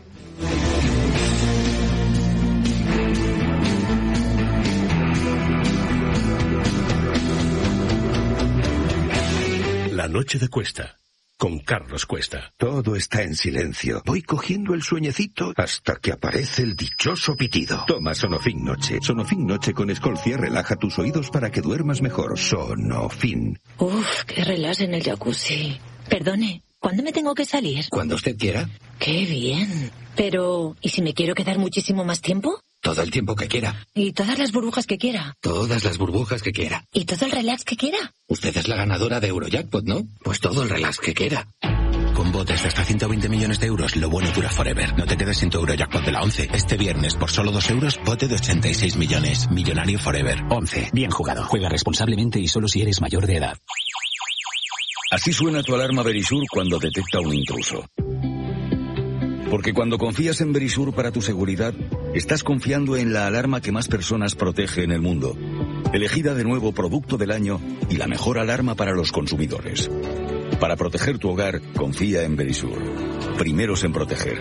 La noche de Cuesta, con Carlos Cuesta. Todo está en silencio. Voy cogiendo el sueñecito hasta que aparece el dichoso pitido. Toma Sonofin Noche. Sonofin Noche con Escolcia relaja tus oídos para que duermas mejor. Sonofin. Uf, qué relax en el jacuzzi. Perdone, ¿cuándo me tengo que salir? Cuando usted quiera. Qué bien. Pero, ¿y si me quiero quedar muchísimo más tiempo? Todo el tiempo que quiera. ¿Y todas las burbujas que quiera? Todas las burbujas que quiera. ¿Y todo el relax que quiera? Usted es la ganadora de Eurojackpot, ¿no? Pues todo el relax que quiera. con botes de hasta ciento veinte millones de euros, lo bueno dura forever. No te quedes sin tu Eurojackpot de la once. Este viernes, por solo dos euros, bote de ochenta y seis millones. Millonario forever. once. Bien jugado. Juega responsablemente y solo si eres mayor de edad. Así suena tu alarma Verisur cuando detecta un intruso. Porque cuando confías en Verisur para tu seguridad, estás confiando en la alarma que más personas protege en el mundo. Elegida de nuevo Producto del Año y la mejor alarma para los consumidores. Para proteger tu hogar, confía en Verisur. Primeros en proteger.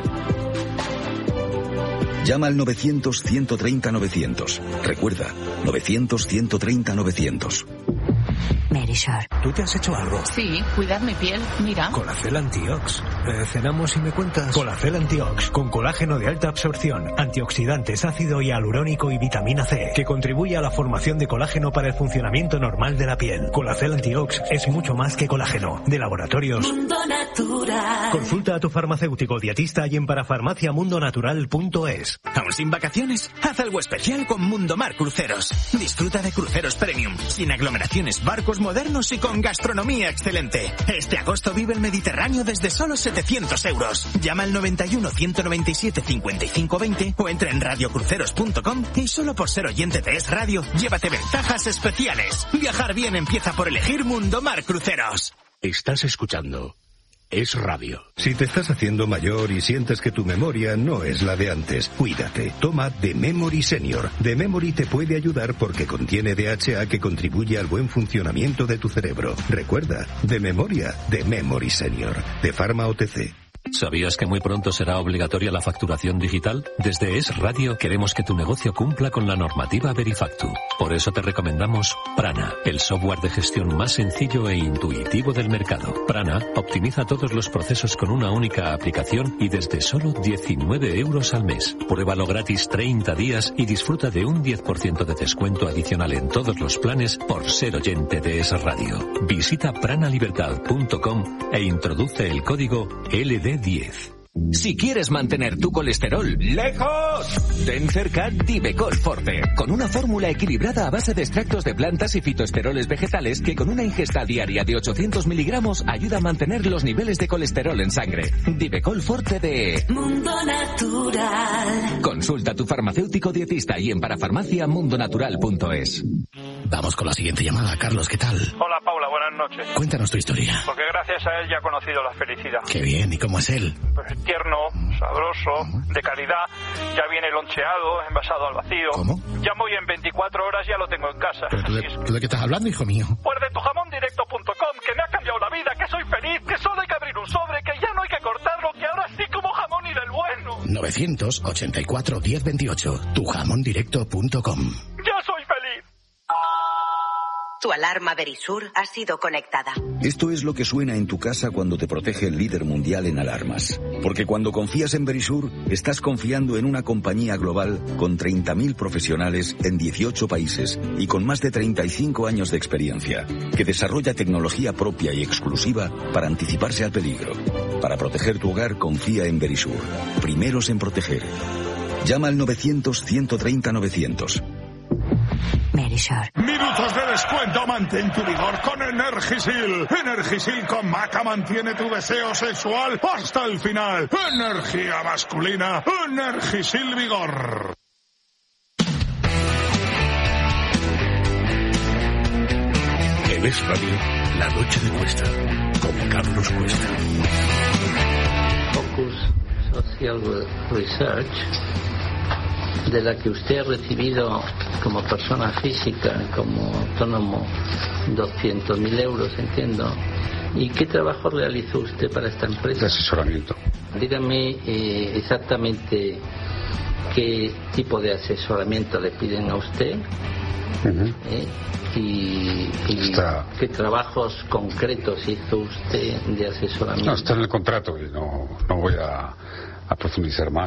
Llama al novecientos, ciento treinta, novecientos. Recuerda, novecientos, ciento treinta, novecientos. Verisur. ¿Tú te has hecho algo? Sí, cuidar mi piel, mira. Colacel Antiox. Eh, cenamos y me cuentas. Colacel Antiox, con colágeno de alta absorción, antioxidantes, ácido hialurónico y vitamina C, que contribuye a la formación de colágeno para el funcionamiento normal de la piel. Colacel Antiox es mucho más que colágeno. De Laboratorios Mundo Natural. Consulta a tu farmacéutico dietista y en parafarmacia mundo natural punto es. ¿Aún sin vacaciones? Haz algo especial con Mundomar Cruceros. Disfruta de cruceros premium, sin aglomeraciones, barcos modernos y con gastronomía excelente. Este agosto vive el Mediterráneo desde solo setecientos euros. Llama al noventa y uno, ciento noventa y siete, cincuenta y cinco veinte o entra en radio cruceros punto com y solo por ser oyente de Es Radio, llévate ventajas especiales. Viajar bien empieza por elegir Mundomar Cruceros. Estás escuchando Es Radio. Si te estás haciendo mayor y sientes que tu memoria no es la de antes, cuídate. Toma The Memory Senior. The Memory te puede ayudar porque contiene D H A que contribuye al buen funcionamiento de tu cerebro. Recuerda, de memoria, The Memory Senior. De Pharma O T C. ¿Sabías que muy pronto será obligatoria la facturación digital? Desde Es Radio queremos que tu negocio cumpla con la normativa Verifactu. Por eso te recomendamos Prana, el software de gestión más sencillo e intuitivo del mercado. Prana optimiza todos los procesos con una única aplicación y desde solo diecinueve euros al mes. Pruébalo gratis treinta días y disfruta de un diez por ciento de descuento adicional en todos los planes por ser oyente de Es Radio. Visita pranalibertad punto com e introduce el código L D diez. Si quieres mantener tu colesterol lejos, ten cerca Divecol Forte, con una fórmula equilibrada a base de extractos de plantas y fitoesteroles vegetales que con una ingesta diaria de ochocientos miligramos ayuda a mantener los niveles de colesterol en sangre. Divecol Forte de Mundo Natural. Consulta a tu farmacéutico dietista y en parafarmacia mundo natural punto es. Vamos con la siguiente llamada. Carlos, ¿qué tal? Hola, Paula, buenas noches. Cuéntanos tu historia. Porque gracias a él ya he conocido la felicidad. Qué bien, ¿y cómo es él? Pues tierno, sabroso, de calidad, ya viene loncheado, envasado al vacío. ¿Cómo? Llamo y en veinticuatro horas ya lo tengo en casa. ¿Pero tú de, tú de qué estás hablando, hijo mío? Pues de tu jamón directo punto com, que me ha cambiado la vida, que soy feliz, que solo hay que abrir un sobre, que ya no hay que cortarlo, que ahora sí como jamón y del bueno. novecientos ochenta y cuatro, diez veintiocho, tu jamón directo punto com. ¡Ya soy feliz! Tu alarma Verisur ha sido conectada. Esto es lo que suena en tu casa cuando te protege el líder mundial en alarmas. Porque cuando confías en Verisur, estás confiando en una compañía global con treinta mil profesionales en dieciocho países y con más de treinta y cinco años de experiencia, que desarrolla tecnología propia y exclusiva para anticiparse al peligro. Para proteger tu hogar, confía en Verisur. Primeros en proteger. Llama al novecientos, ciento treinta, novecientos. Verisur. Minutos de descuento, mantén tu vigor con Energisil. Energisil con maca mantiene tu deseo sexual hasta el final. Energía masculina, Energisil Vigor. En Es Radio, La Noche de Cuesta, con Carlos Cuesta. Focus Social Research, de la que usted ha recibido como persona física, como autónomo, doscientos mil euros, entiendo. ¿Y qué trabajo realizó usted para esta empresa? De asesoramiento. Dígame eh, exactamente qué tipo de asesoramiento le piden a usted. Uh-huh. ¿eh? y, y qué trabajos concretos hizo usted de asesoramiento. No, está en el contrato y no, no voy a, a profundizar más.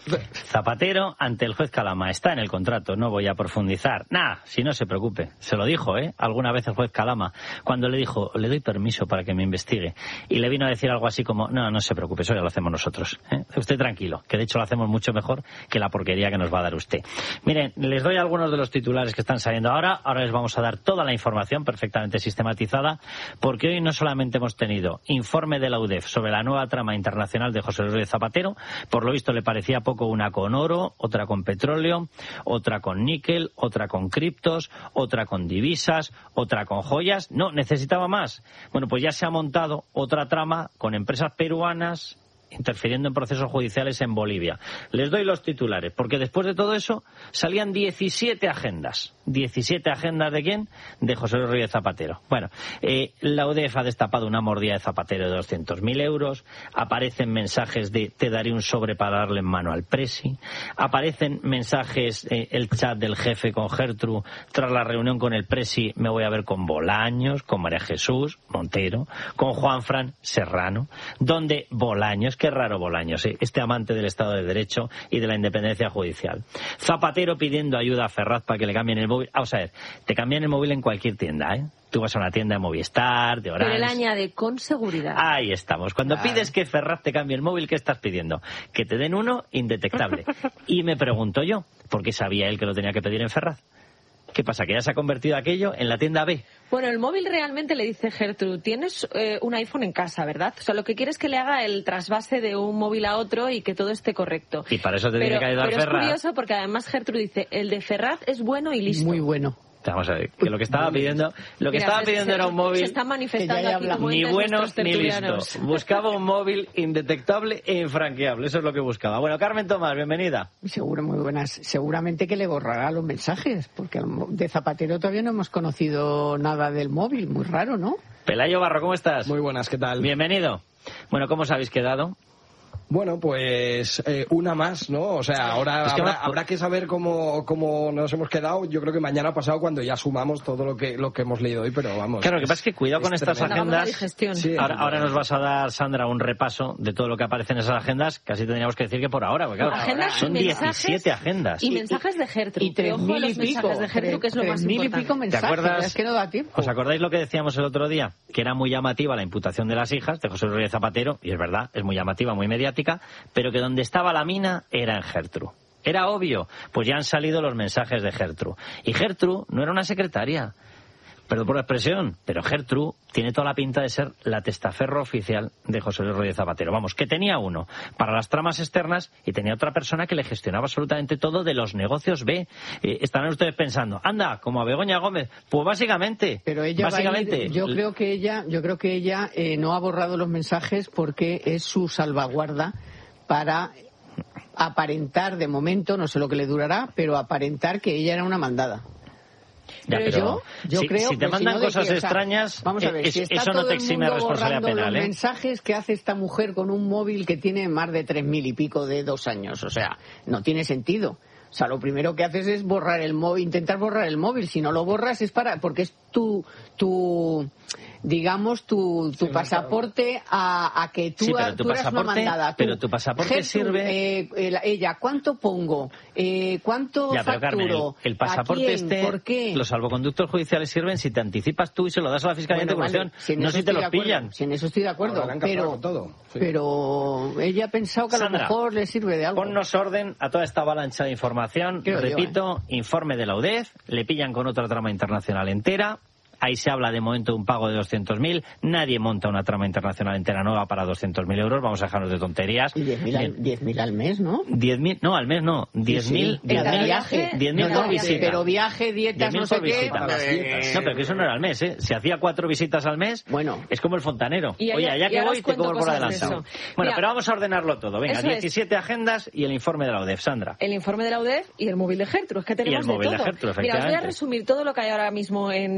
Zapatero ante el juez Calama. Está en el contrato, no voy a profundizar. Nah, si no se preocupe. Se lo dijo, ¿eh? Alguna vez el juez Calama, cuando le dijo, le doy permiso para que me investigue. Y le vino a decir algo así como, no, no se preocupe, eso ya lo hacemos nosotros. ¿eh? Usted tranquilo, que de hecho lo hacemos mucho mejor que la porquería que nos va a dar usted. Miren, les doy algunos de los titulares que están saliendo ahora. Ahora les vamos a dar toda la información perfectamente sistematizada, porque hoy no solamente hemos tenido informe de la U D E F sobre la nueva trama internacional de José Luis Zapatero. Por lo visto le parecía poco una con oro, otra con petróleo, otra con níquel, otra con criptos, otra con divisas, otra con joyas. No, necesitaba más. Bueno, pues ya se ha montado otra trama con empresas peruanas interfiriendo en procesos judiciales en Bolivia. Les doy los titulares, porque después de todo eso salían diecisiete agendas. ¿diecisiete agendas de quién? De José Luis Rodríguez Zapatero. Bueno, eh, la U D E F ha destapado una mordida de Zapatero de doscientos mil euros, aparecen mensajes de te daré un sobre para darle en mano al presi, aparecen mensajes, eh, el chat del jefe con Gertrude, tras la reunión con el presi me voy a ver con Bolaños, con María Jesús Montero, con Juanfran Serrano, donde Bolaños, qué raro Bolaños, ¿eh? Este amante del Estado de Derecho y de la independencia judicial. Zapatero pidiendo ayuda a Ferraz para que le cambien el móvil. Vamos a ver, te cambian el móvil en cualquier tienda, ¿eh? Tú vas a una tienda de Movistar, de Orange. Pero él añade con seguridad. Ahí estamos. Cuando claro. pides que Ferraz te cambie el móvil, ¿qué estás pidiendo? Que te den uno indetectable. Y me pregunto yo, ¿por qué sabía él que lo tenía que pedir en Ferraz? ¿Qué pasa? ¿Que ya se ha convertido aquello en la tienda B? Bueno, el móvil realmente le dice Gertrude, tienes eh, un iPhone en casa, ¿verdad? O sea, lo que quiere es que le haga el trasvase de un móvil a otro y que todo esté correcto. Y para eso te pero, tiene que ayudar pero Ferraz. Pero es curioso porque además Gertrude dice, el de Ferraz es bueno y listo. Muy bueno. Vamos a ver, que lo que estaba pidiendo, lo que Mira, estaba se, pidiendo se, era un móvil. Se está manifestando aquí como ni bueno ni listo. tertulianos. Buscaba un móvil indetectable e infranqueable. Eso es lo que buscaba. Bueno, Carmen Tomás, bienvenida. Seguro, muy buenas. Seguramente que le borrará los mensajes, porque de Zapatero todavía no hemos conocido nada del móvil. Muy raro, ¿no? Pelayo Barro, ¿cómo estás? Muy buenas, ¿qué tal? Bienvenido. Bueno, ¿cómo os habéis quedado? Bueno, pues eh, una más, ¿no? O sea, ahora es que habrá, va... habrá que saber cómo, cómo nos hemos quedado. Yo creo que mañana pasado cuando ya sumamos todo lo que lo que hemos leído hoy, pero vamos. Claro, lo que pasa es que cuidado con estas tremendo. agendas. Sí, ahora, ahora nos vas a dar, Sandra, un repaso de todo lo que aparece en esas agendas. Casi tendríamos que decir que por ahora, porque claro, agendas son diecisiete agendas. Y mensajes de Gertrude. Y tres mil y pico. De Gertrude, que es lo más mil y pico importante. mensajes. ¿Te acuerdas? Es que no da tiempo. ¿Os acordáis lo que decíamos el otro día? Que era muy llamativa la imputación de las hijas de José Luis Zapatero, y es verdad, es muy llamativa, muy mediática, pero que donde estaba la mina era en Gertrude. Era obvio, pues ya han salido los mensajes de Gertrude. Y Gertrude no era una secretaria, perdón por la expresión, pero Gertrude tiene toda la pinta de ser la testaferro oficial de José Luis Rodríguez Zapatero. Vamos, que tenía uno para las tramas externas y tenía otra persona que le gestionaba absolutamente todo de los negocios B. Eh, estarán ustedes pensando, anda, como a Begoña Gómez. Pues básicamente, pero ella básicamente, va a ir, yo creo que ella, yo creo que ella eh, no ha borrado los mensajes porque es su salvaguarda para aparentar de momento, no sé lo que le durará, pero aparentar que ella era una mandada. Ya, pero, pero yo, yo si, creo si te que mandan si no cosas que, o sea, extrañas, vamos a ver, es, si está eso no todo te el exime de mundo responsabilidad borrando penal. los ¿eh? mensajes que hace esta mujer con un móvil que tiene más de tres mil y pico de dos años, o sea, no tiene sentido. O sea, lo primero que haces es borrar el móvil, intentar borrar el móvil. Si no lo borras es para, porque es tu, tu, digamos, tu, tu sí, pasaporte a, a que tú, sí, pero tu tú eras una mandada. Tú, pero tu pasaporte Gertrude, sirve... Eh, el, ella, ¿cuánto pongo? Eh, ¿Cuánto ya, pero, facturo? Carmen, el, el pasaporte ¿A quién? este, ¿Por qué? Los salvoconductos judiciales sirven si te anticipas tú y se lo das a la Fiscalía bueno, de Anticorrupción, vale, si no si te los pillan. Si en eso estoy de acuerdo, pero, todo. Sí. pero ella ha pensado que Sandra, a lo mejor le sirve de algo. Ponnos orden a toda esta avalancha de información. Creo Repito, yo, ¿eh? informe de la U D E F, le pillan con otra trama internacional entera. Ahí se habla de momento de un pago de doscientos mil. Nadie monta una trama internacional entera nueva para doscientos mil euros. Vamos a dejarnos de tonterías. Y diez mil al, al mes, ¿no? diez mil, no, al mes no. diez mil. Sí, sí. viaje. diez mil no, por visita. Pero viaje, dietas, no sé qué. Eh... No, pero que eso no era al mes, ¿eh? Si hacía cuatro visitas al mes, bueno, es como el fontanero. Y Oye, allá que voy, te cobro por adelantado. Bueno, Mira, pero vamos a ordenarlo todo. Venga, diecisiete es. agendas y el informe de la U D E F, Sandra. El informe de la U D E F y el móvil de Gertrude. Es que tenemos y el móvil de todo. De Gertrude, Mira, os voy a resumir todo lo que hay ahora mismo en los principales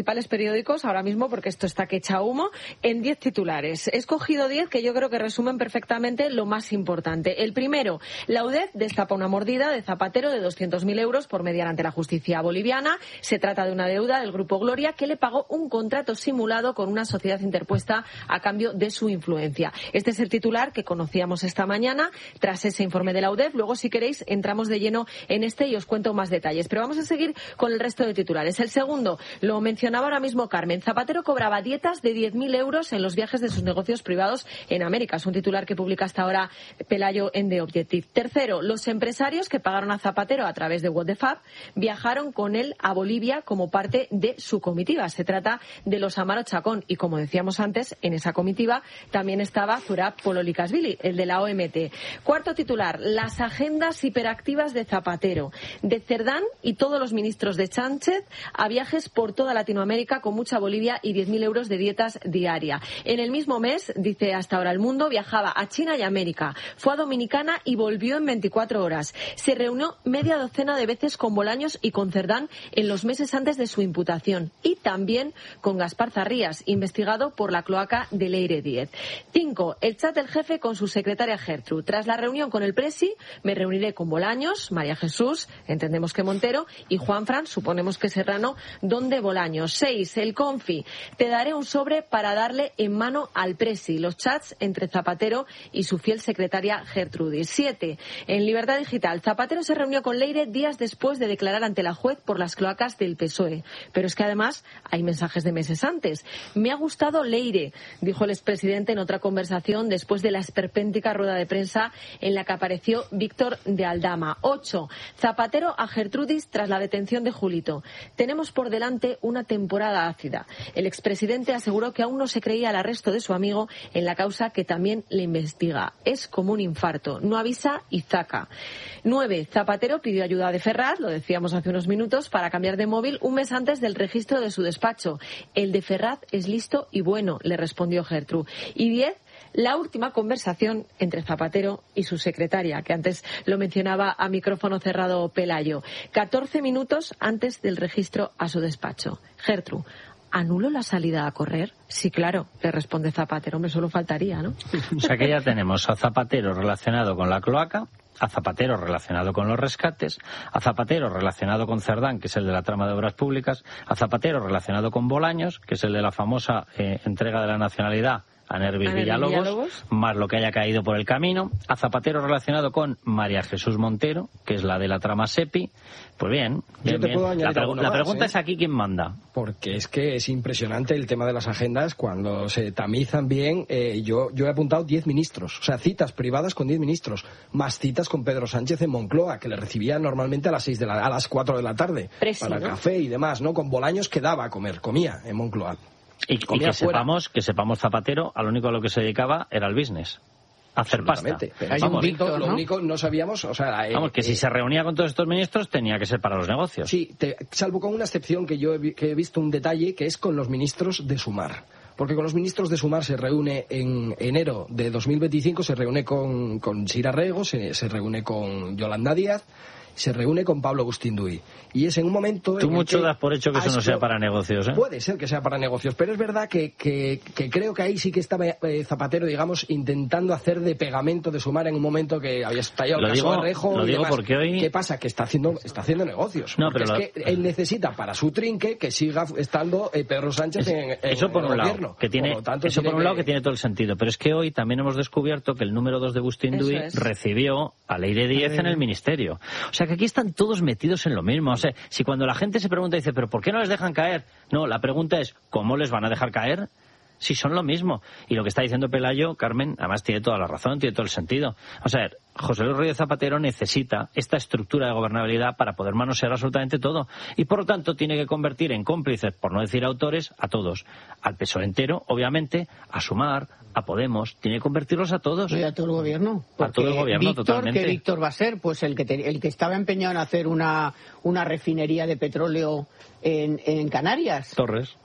principales periódicos ahora mismo, porque esto está que echa humo, en diez titulares. He escogido diez que yo creo que resumen perfectamente lo más importante. El primero, la U D E F destapa una mordida de Zapatero de doscientos mil euros por mediar ante la justicia boliviana. Se trata de una deuda del Grupo Gloria que le pagó un contrato simulado con una sociedad interpuesta a cambio de su influencia. Este es el titular que conocíamos esta mañana tras ese informe de la U D E F. Luego, si queréis, entramos de lleno en este y os cuento más detalles. Pero vamos a seguir con el resto de titulares. El segundo, lo mencionaba ahora mismo Carmen. Zapatero cobraba dietas de diez mil euros en los viajes de sus negocios privados en América. Es un titular que publica hasta ahora Pelayo en The Objective. Tercero, los empresarios que pagaron a Zapatero a través de What the Fab viajaron con él a Bolivia como parte de su comitiva. Se trata de los Amaro Chacón y, como decíamos antes, en esa comitiva también estaba Zurab Pololikashvili, el de la O M T. Cuarto titular, las agendas hiperactivas de Zapatero. De Cerdán y todos los ministros de Sánchez a viajes por toda Latinoamérica con mucha Bolivia y diez mil euros de dietas diaria. En el mismo mes, dice hasta ahora El Mundo, viajaba a China y América. Fue a Dominicana y volvió en veinticuatro horas. Se reunió media docena de veces con Bolaños y con Cerdán en los meses antes de su imputación. Y también con Gaspar Zarrías, investigado por la cloaca de Leire Díez. Cinco, el chat del jefe con su secretaria Gertrude. Tras la reunión con el Presi, me reuniré con Bolaños, María Jesús, entendemos que Montero, y Juanfran, suponemos que Serrano, donde Bolaños. Seis, el Confi. Te daré un sobre para darle en mano al Presi. Los chats entre Zapatero y su fiel secretaria Gertrudis. Siete, en Libertad Digital. Zapatero se reunió con Leire días después de declarar ante la juez por las cloacas del P S O E. Pero es que además hay mensajes de meses antes. Me ha gustado Leire, dijo el expresidente en otra conversación después de la esperpéntica rueda de prensa en la que apareció Víctor de Aldama. Ocho, Zapatero a Gertrudis tras la detención de Julito. Tenemos por delante una temporada ácida. El expresidente aseguró que aún no se creía el arresto de su amigo en la causa que también le investiga. Es como un infarto. No avisa y zaca. Nueve, Zapatero pidió ayuda de Ferraz, lo decíamos hace unos minutos, para cambiar de móvil un mes antes del registro de su despacho. El de Ferraz es listo y bueno, le respondió Gertrude. Y diez, la última conversación entre Zapatero y su secretaria, que antes lo mencionaba a micrófono cerrado Pelayo. catorce minutos antes del registro a su despacho. Gertrude, ¿anuló la salida a correr? Sí, claro, le responde Zapatero. Hombre, solo faltaría, ¿no? O sea que ya tenemos a Zapatero relacionado con la cloaca, a Zapatero relacionado con los rescates, a Zapatero relacionado con Cerdán, que es el de la trama de obras públicas, a Zapatero relacionado con Bolaños, que es el de la famosa eh, entrega de la nacionalidad a Nervis Villalobos, Villalobos, más lo que haya caído por el camino, a Zapatero relacionado con María Jesús Montero, que es la de la trama SEPI. Pues bien, bien, yo te bien. puedo añadir La, pregu- la más, pregunta ¿eh? es aquí quién manda. Porque es que es impresionante el tema de las agendas cuando se tamizan bien. Eh, yo, yo he apuntado diez ministros, o sea, citas privadas con diez ministros, más citas con Pedro Sánchez en Moncloa, que le recibía normalmente a las seis de la, a las cuatro de la tarde, Presi, para ¿no? café y demás, ¿no? Con Bolaños quedaba a comer, comía en Moncloa. Y, y que sepamos, que sepamos Zapatero, a lo único a lo que se dedicaba era el business. Hacer pasta. Pero Vamos, Víctor, ¿no? Lo único no sabíamos, o sea, eh, vamos, que eh, si se reunía con todos estos ministros tenía que ser para los negocios. Sí, te, salvo con una excepción que yo he, vi- que he visto un detalle, que es con los ministros de Sumar. Porque con los ministros de Sumar se reúne en enero de dos mil veinticinco, se reúne con, con Sira Rego, se, se reúne con Yolanda Díaz, se reúne con Pablo Agustín Duy. Y es en un momento... Tú en mucho que das por hecho que eso no sea para negocios, ¿eh? Puede ser que sea para negocios, pero es verdad que, que, que creo que ahí sí que estaba eh, Zapatero, digamos, intentando hacer de pegamento de Sumar en un momento que había estallado el Lo caso digo- Arrejo lo y digo demás. porque hoy- ¿Qué pasa? Que está haciendo, está haciendo negocios. No, Porque pero es lo- que él necesita para su trinque que siga estando eh, Pedro Sánchez en, en Eso por en un el lado, gobierno. que tiene, Por lo tanto, eso tiene por un que- lado que tiene todo el sentido. Pero es que hoy también hemos descubierto que el número dos de Bustinduy Eso es. recibió a Leire Díez en el ministerio. O sea que aquí están todos metidos en lo mismo. O sea, si cuando la gente se pregunta y dice, ¿pero por qué no les dejan caer? No, la pregunta es, ¿cómo les van a dejar caer? Si son lo mismo. Y lo que está diciendo Pelayo, Carmen, además tiene toda la razón, tiene todo el sentido. O sea, José Luis Rodríguez Zapatero necesita esta estructura de gobernabilidad para poder manosear absolutamente todo. Y por lo tanto tiene que convertir en cómplices, por no decir autores, a todos. Al P S O E entero, obviamente, a Sumar, a Podemos, tiene que convertirlos a todos. Y a todo el gobierno. A todo el gobierno, Víctor, totalmente. ¿qué Víctor va a ser? Pues el que, te- el que estaba empeñado en hacer una, una refinería de petróleo en, en Canarias. Torres.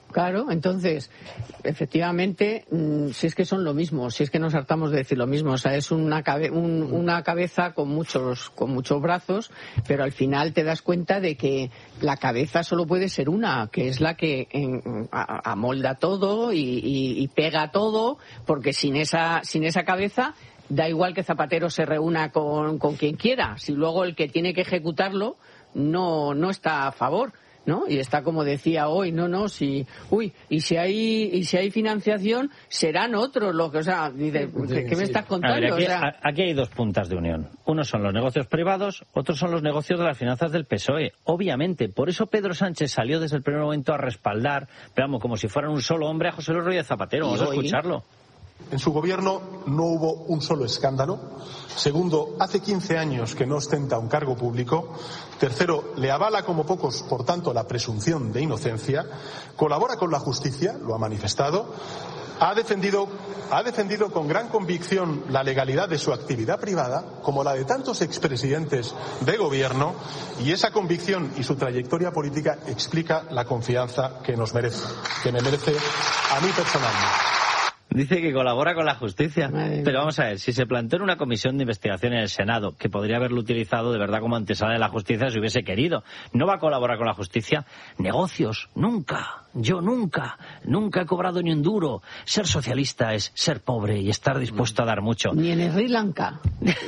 Claro, entonces, efectivamente, si es que son lo mismo, si es que nos hartamos de decir lo mismo, o sea, es una, cabe, un, una cabeza con muchos, con muchos brazos, pero al final te das cuenta de que la cabeza solo puede ser una, que es la que en, a, amolda todo y, y, y pega todo, porque sin esa, sin esa cabeza da igual que Zapatero se reúna con, con quien quiera, si luego el que tiene que ejecutarlo no, no está a favor. ¿No? Y está como decía hoy, no, no, si, uy, y si hay, y si hay financiación, serán otros los que, o sea, dice, ¿qué, ¿qué me estás contando? A ver, aquí, o sea, aquí hay dos puntas de unión. Unos son los negocios privados, otros son los negocios de las finanzas del P S O E. Obviamente, por eso Pedro Sánchez salió desde el primer momento a respaldar, veamos, como si fueran un solo hombre a José Luis Rodríguez Zapatero. Vamos a escucharlo. En su gobierno no hubo un solo escándalo. Segundo, hace quince años que no ostenta un cargo público. Tercero, le avala como pocos, por tanto, la presunción de inocencia. Colabora con la justicia, lo ha manifestado. Ha defendido, ha defendido con gran convicción la legalidad de su actividad privada, como la de tantos expresidentes de gobierno, y esa convicción y su trayectoria política explica la confianza que nos merece, que me merece a mí personalmente. Dice que colabora con la justicia. Madre Pero vamos a ver, si se planteó una comisión de investigación en el Senado, que podría haberlo utilizado de verdad como antesala de la justicia si hubiese querido, ¿no va a colaborar con la justicia? Negocios, nunca. Yo nunca. Nunca he cobrado ni un duro. Ser socialista es ser pobre y estar dispuesto a dar mucho. Ni en Sri Lanka.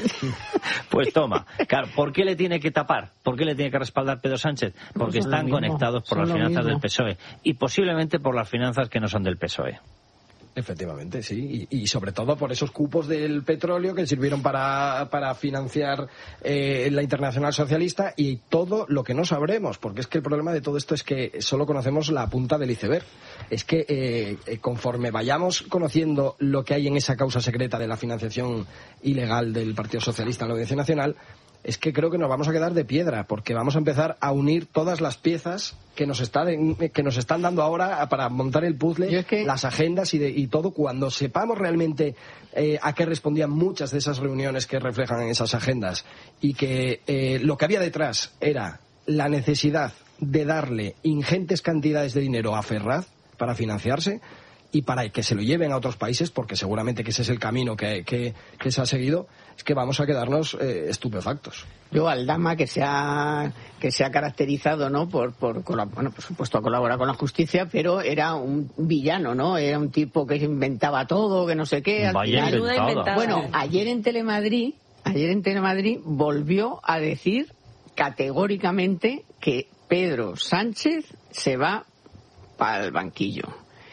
Pues toma. Claro, ¿por qué le tiene que tapar? ¿Por qué le tiene que respaldar Pedro Sánchez? Porque no están conectados por son las finanzas mismo. del P S O E. Y posiblemente por las finanzas que no son del P S O E. Efectivamente, sí. Y, y sobre todo por esos cupos del petróleo que sirvieron para, para financiar eh, la Internacional Socialista y todo lo que no sabremos, porque es que el problema de todo esto es que solo conocemos la punta del iceberg. Es que eh, conforme vayamos conociendo lo que hay en esa causa secreta de la financiación ilegal del Partido Socialista en la Audiencia Nacional, es que creo que nos vamos a quedar de piedra, porque vamos a empezar a unir todas las piezas que nos, está de, que nos están dando ahora para montar el puzzle, es que... las agendas y, de, y todo, cuando sepamos realmente eh, a qué respondían muchas de esas reuniones que reflejan en esas agendas, y que eh, lo que había detrás era la necesidad de darle ingentes cantidades de dinero a Ferraz para financiarse y para que se lo lleven a otros países, porque seguramente que ese es el camino que, que, que se ha seguido, es que vamos a quedarnos eh, estupefactos. Yo, Aldama, que se ha, que se ha caracterizado, ¿no?, por, por, bueno, por supuesto, a colaborar con la justicia, pero era un villano, ¿no? Era un tipo que inventaba todo, que no sé qué. Al final, bueno, ayer en Telemadrid, ayer en Telemadrid volvió a decir categóricamente que Pedro Sánchez se va para el banquillo.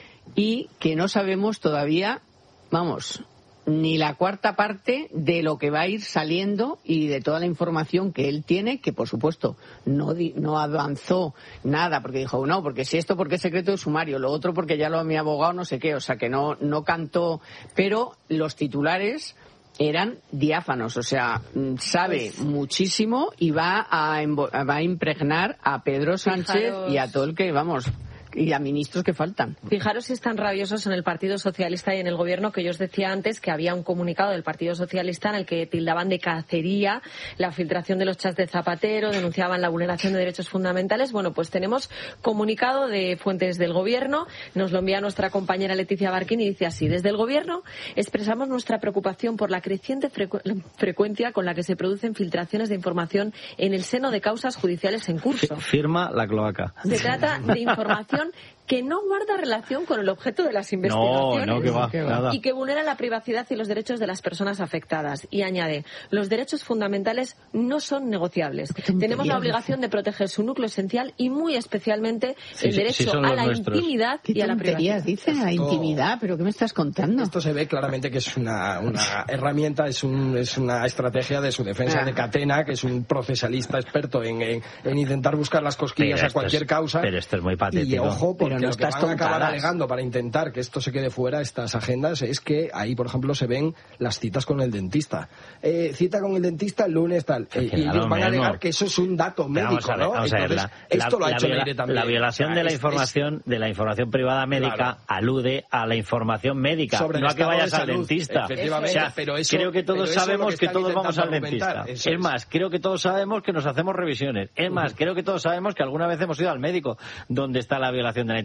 Y que no sabemos todavía, vamos, ni la cuarta parte de lo que va a ir saliendo y de toda la información que él tiene, que por supuesto no, di, no avanzó nada, porque dijo, no, porque si esto porque es secreto de sumario, lo otro porque ya lo ha mi abogado, no sé qué, o sea que no, no cantó, pero los titulares eran diáfanos, o sea, sabe pues... muchísimo y va a, va a impregnar a Pedro Sánchez Fijaros... y a todo el que, vamos... y a ministros que faltan. Fijaros si están rabiosos en el Partido Socialista y en el Gobierno, que yo os decía antes que había un comunicado del Partido Socialista en el que tildaban de cacería la filtración de los chats de Zapatero, denunciaban la vulneración de derechos fundamentales. Bueno, pues tenemos comunicado de fuentes del Gobierno, nos lo envía nuestra compañera Leticia Barquín y dice así: desde el Gobierno expresamos nuestra preocupación por la creciente frecu- frecuencia con la que se producen filtraciones de información en el seno de causas judiciales en curso. Firma la cloaca. Se trata de información que no guarda relación con el objeto de las investigaciones no, no, que va, que va. y que vulnera la privacidad y los derechos de las personas afectadas. Y añade, los derechos fundamentales no son negociables. Tenemos la obligación de proteger su núcleo esencial y muy especialmente sí, el derecho sí, a la nuestros. intimidad y a la privacidad. Dice la intimidad, pero ¿qué me estás contando? Esto se ve claramente que es una, una herramienta, es, un, es una estrategia de su defensa ah. de Catena, que es un procesalista experto en, en, en intentar buscar las cosquillas a cualquier es, causa. Pero esto es muy patético. Y ojo, porque no lo que van a acabar alegando para intentar que esto se quede fuera, estas agendas, es que ahí, por ejemplo, se ven las citas con el dentista. Eh, cita con el dentista el lunes tal. Eh, y ellos van a alegar que eso es un dato médico, ver, ¿no? Entonces, la, esto la, lo ha hecho la, Leire también. La violación o sea, de la es, información es, de la información privada médica claro. alude a la información médica, sobre no a que vayas al dentista. Efectivamente, o sea, pero eso, creo que todos sabemos que, que todos vamos al dentista. Es, es más, creo que todos sabemos que nos hacemos revisiones. Es más, uh-huh. creo que todos sabemos que alguna vez hemos ido al médico. ¿Dónde está la violación de la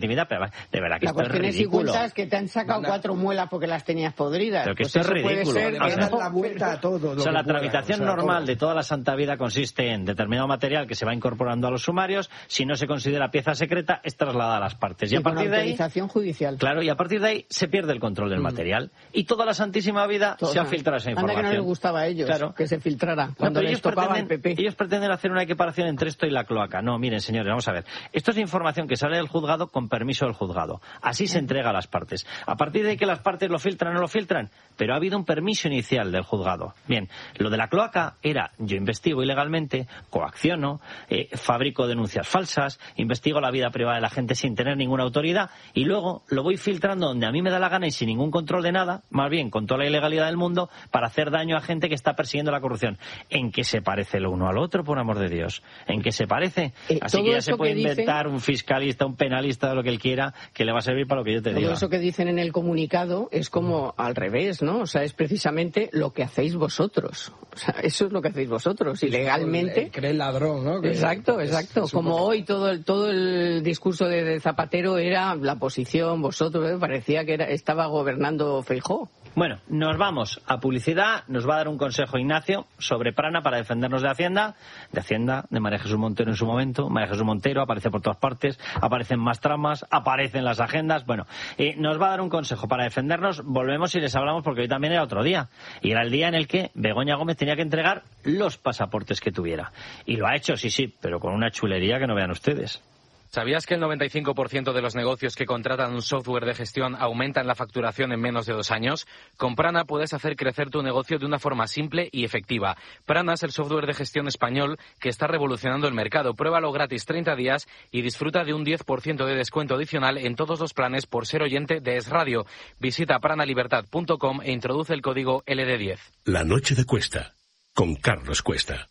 legitimidad, pero de verdad que la esto es cuestión es si ridículo. cuentas que te han sacado no, no. cuatro muelas porque las tenías podridas. Pero que pues esto es eso puede ridículo. ser, O sea, dar la vuelta a todo. O sea, la pueda, tramitación o sea, normal todo. de toda la santa vida consiste en determinado material que se va incorporando a los sumarios, si no se considera pieza secreta, es trasladada a las partes. Y sí, a partir con de ahí, autorización judicial. claro, y a partir de ahí se pierde el control del mm. material. Y toda la santísima vida Todo, se ha filtrado esa información. Anda que no les gustaba a ellos claro. que se filtrara cuando no, les tocaba el P P. Ellos pretenden hacer una equiparación entre esto y la cloaca. No, miren, señores, vamos a ver. Esto es información que sale del juzgado con permiso del juzgado. Así se entrega a las partes. A partir de ahí que las partes lo filtran o no lo filtran, pero ha habido un permiso inicial del juzgado. Bien, lo de la cloaca era yo investigo ilegalmente, coacciono, eh, fabrico denuncias falsas, investigo la vida privada de la gente sin tener ninguna autoridad y luego lo voy filtrando donde a mí me da la gana y sin ningún control de nada, más bien con toda la ilegalidad del mundo, para hacer daño a gente que está persiguiendo la corrupción. ¿En qué se parece lo uno al otro, por amor de Dios? ¿En qué se parece? Eh, Así que ya se puede que inventar dicen... un fiscalista, un penalista, lo que él quiera, que le va a servir para lo que yo te Todo diga. Todo eso que dicen en el comunicado es como al revés, ¿no? O sea, es precisamente lo que hacéis vosotros. O sea, eso es lo que hacéis vosotros. Y legalmente... Cree el ladrón, ¿no? Que exacto, es, exacto. es como poco... hoy todo el, todo el discurso de, de Zapatero era la posición, vosotros, ¿eh? Parecía que era, estaba gobernando Feijóo. Bueno, nos vamos a publicidad. Nos va a dar un consejo Ignacio sobre Prana para defendernos de Hacienda, de Hacienda, de María Jesús Montero en su momento. María Jesús Montero aparece por todas partes, aparecen más tramas, aparecen las agendas. Bueno, eh, nos va a dar un consejo para defendernos. Volvemos y les hablamos porque hoy también era otro día. Y era el día en el que Begoña Gómez tenía que entregar los pasaportes que tuviera. Y lo ha hecho, sí, sí, pero con una chulería que no vean ustedes. ¿Sabías que el noventa y cinco por ciento de los negocios que contratan un software de gestión aumentan la facturación en menos de dos años? Con Prana puedes hacer crecer tu negocio de una forma simple y efectiva. Prana es el software de gestión español que está revolucionando el mercado. Pruébalo gratis treinta días y disfruta de un diez por ciento de descuento adicional en todos los planes por ser oyente de Es Radio. Visita pranalibertad punto com e introduce el código L D diez. La noche de Cuesta, con Carlos Cuesta.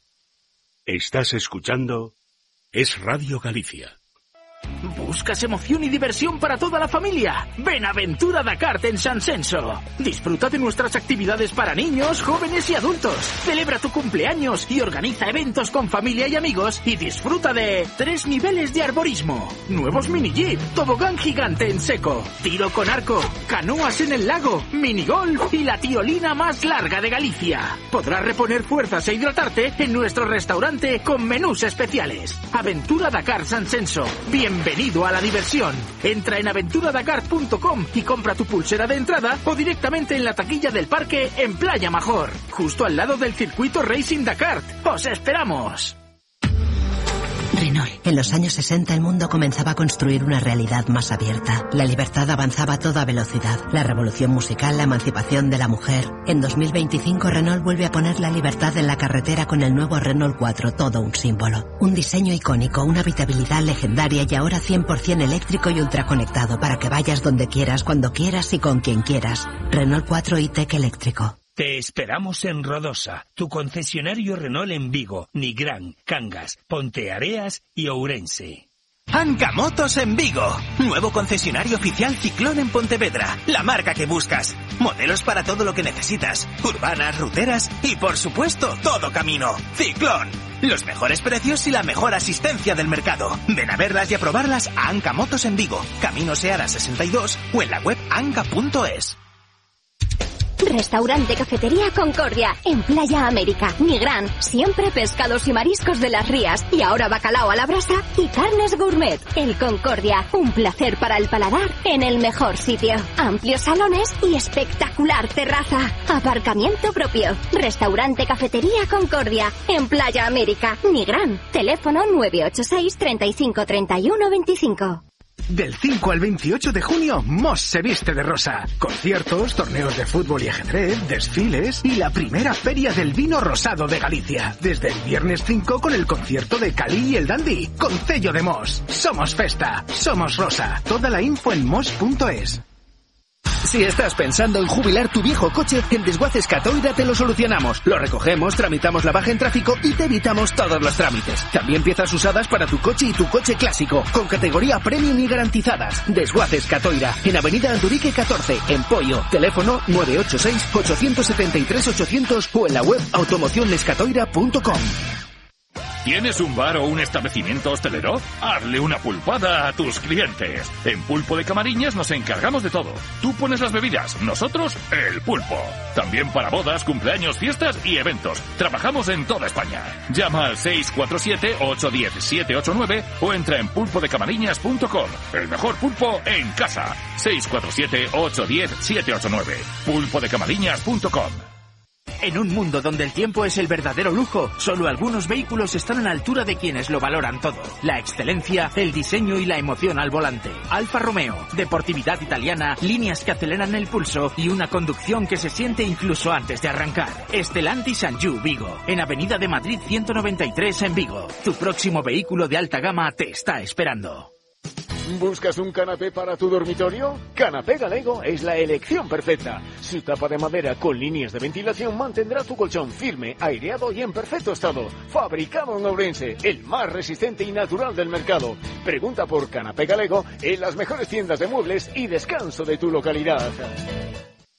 Estás escuchando Es Radio Galicia. ¿Buscas emoción y diversión para toda la familia? Ven a Aventura Dakar en San Censo. Disfruta de nuestras actividades para niños, jóvenes y adultos. Celebra tu cumpleaños y organiza eventos con familia y amigos y disfruta de tres niveles de arborismo, nuevos mini jeep, tobogán gigante en seco, tiro con arco, canoas en el lago, minigolf y la tirolina más larga de Galicia. Podrás reponer fuerzas e hidratarte en nuestro restaurante con menús especiales. Aventura Dakar San Censo. Bienvenido a la diversión. Entra en aventura dakar punto com y compra tu pulsera de entrada o directamente en la taquilla del parque en Playa Major, justo al lado del circuito Racing Dakar. ¡Os esperamos! Renault. En los años sesenta el mundo comenzaba a construir una realidad más abierta. La libertad avanzaba a toda velocidad. La revolución musical, la emancipación de la mujer. En dos mil veinticinco Renault vuelve a poner la libertad en la carretera con el nuevo Renault cuatro, todo un símbolo. Un diseño icónico, una habitabilidad legendaria y ahora cien por ciento eléctrico y ultraconectado para que vayas donde quieras, cuando quieras y con quien quieras. Renault cuatro e-Tech eléctrico. Te esperamos en Rodosa, tu concesionario Renault en Vigo, Nigrán, Cangas, Ponteareas y Ourense. Anca Motos en Vigo. Nuevo concesionario oficial Ciclón en Pontevedra. La marca que buscas. Modelos para todo lo que necesitas. Urbanas, ruteras y por supuesto todo camino. Ciclón. Los mejores precios y la mejor asistencia del mercado. Ven a verlas y a probarlas a Anca Motos en Vigo. Camino Seara sesenta y dos o en la web anca punto es. Restaurante Cafetería Concordia, en Playa América, Nigrán, siempre pescados y mariscos de las rías, y ahora bacalao a la brasa y carnes gourmet. El Concordia, un placer para el paladar en el mejor sitio. Amplios salones y espectacular terraza. Aparcamiento propio. Restaurante Cafetería Concordia, en Playa América, Nigrán. Teléfono nueve ocho seis, treinta y cinco, treinta y uno, veinticinco. Del cinco al veintiocho de junio, Mos se viste de rosa. Conciertos, torneos de fútbol y ajedrez, desfiles y la primera feria del vino rosado de Galicia. Desde el viernes cinco con el concierto de Cali y el Dandy. Con sello de Mos. Somos festa. Somos rosa. Toda la info en mos punto es. Si estás pensando en jubilar tu viejo coche, en Desguaces Catoira te lo solucionamos. Lo recogemos, tramitamos la baja en tráfico y te evitamos todos los trámites. También piezas usadas para tu coche y tu coche clásico, con categoría premium y garantizadas. Desguaces Catoira, en Avenida Andurique catorce, en Poio. Teléfono nueve ocho seis, ocho siete tres, ochocientos o en la web automocionescatoira punto com. ¿Tienes un bar o un establecimiento hostelero? Hazle una pulpada a tus clientes. En Pulpo de Camariñas nos encargamos de todo. Tú pones las bebidas, nosotros el pulpo. También para bodas, cumpleaños, fiestas y eventos. Trabajamos en toda España. Llama al seis cuatro siete, ocho uno cero, siete ocho nueve o entra en pulpo de camariñas punto com. El mejor pulpo en casa. seis cuatro siete, ocho uno cero, siete ocho nueve. pulpo de camariñas punto com. En un mundo donde el tiempo es el verdadero lujo, solo algunos vehículos están a la altura de quienes lo valoran todo. La excelencia, el diseño y la emoción al volante. Alfa Romeo, deportividad italiana, líneas que aceleran el pulso y una conducción que se siente incluso antes de arrancar. Stellantis Sanju Vigo, en Avenida de Madrid ciento noventa y tres en Vigo. Tu próximo vehículo de alta gama te está esperando. ¿Buscas un canapé para tu dormitorio? Canapé Galego es la elección perfecta. Su tapa de madera con líneas de ventilación mantendrá tu colchón firme, aireado y en perfecto estado. Fabricado en Ourense, el más resistente y natural del mercado. Pregunta por Canapé Galego en las mejores tiendas de muebles y descanso de tu localidad.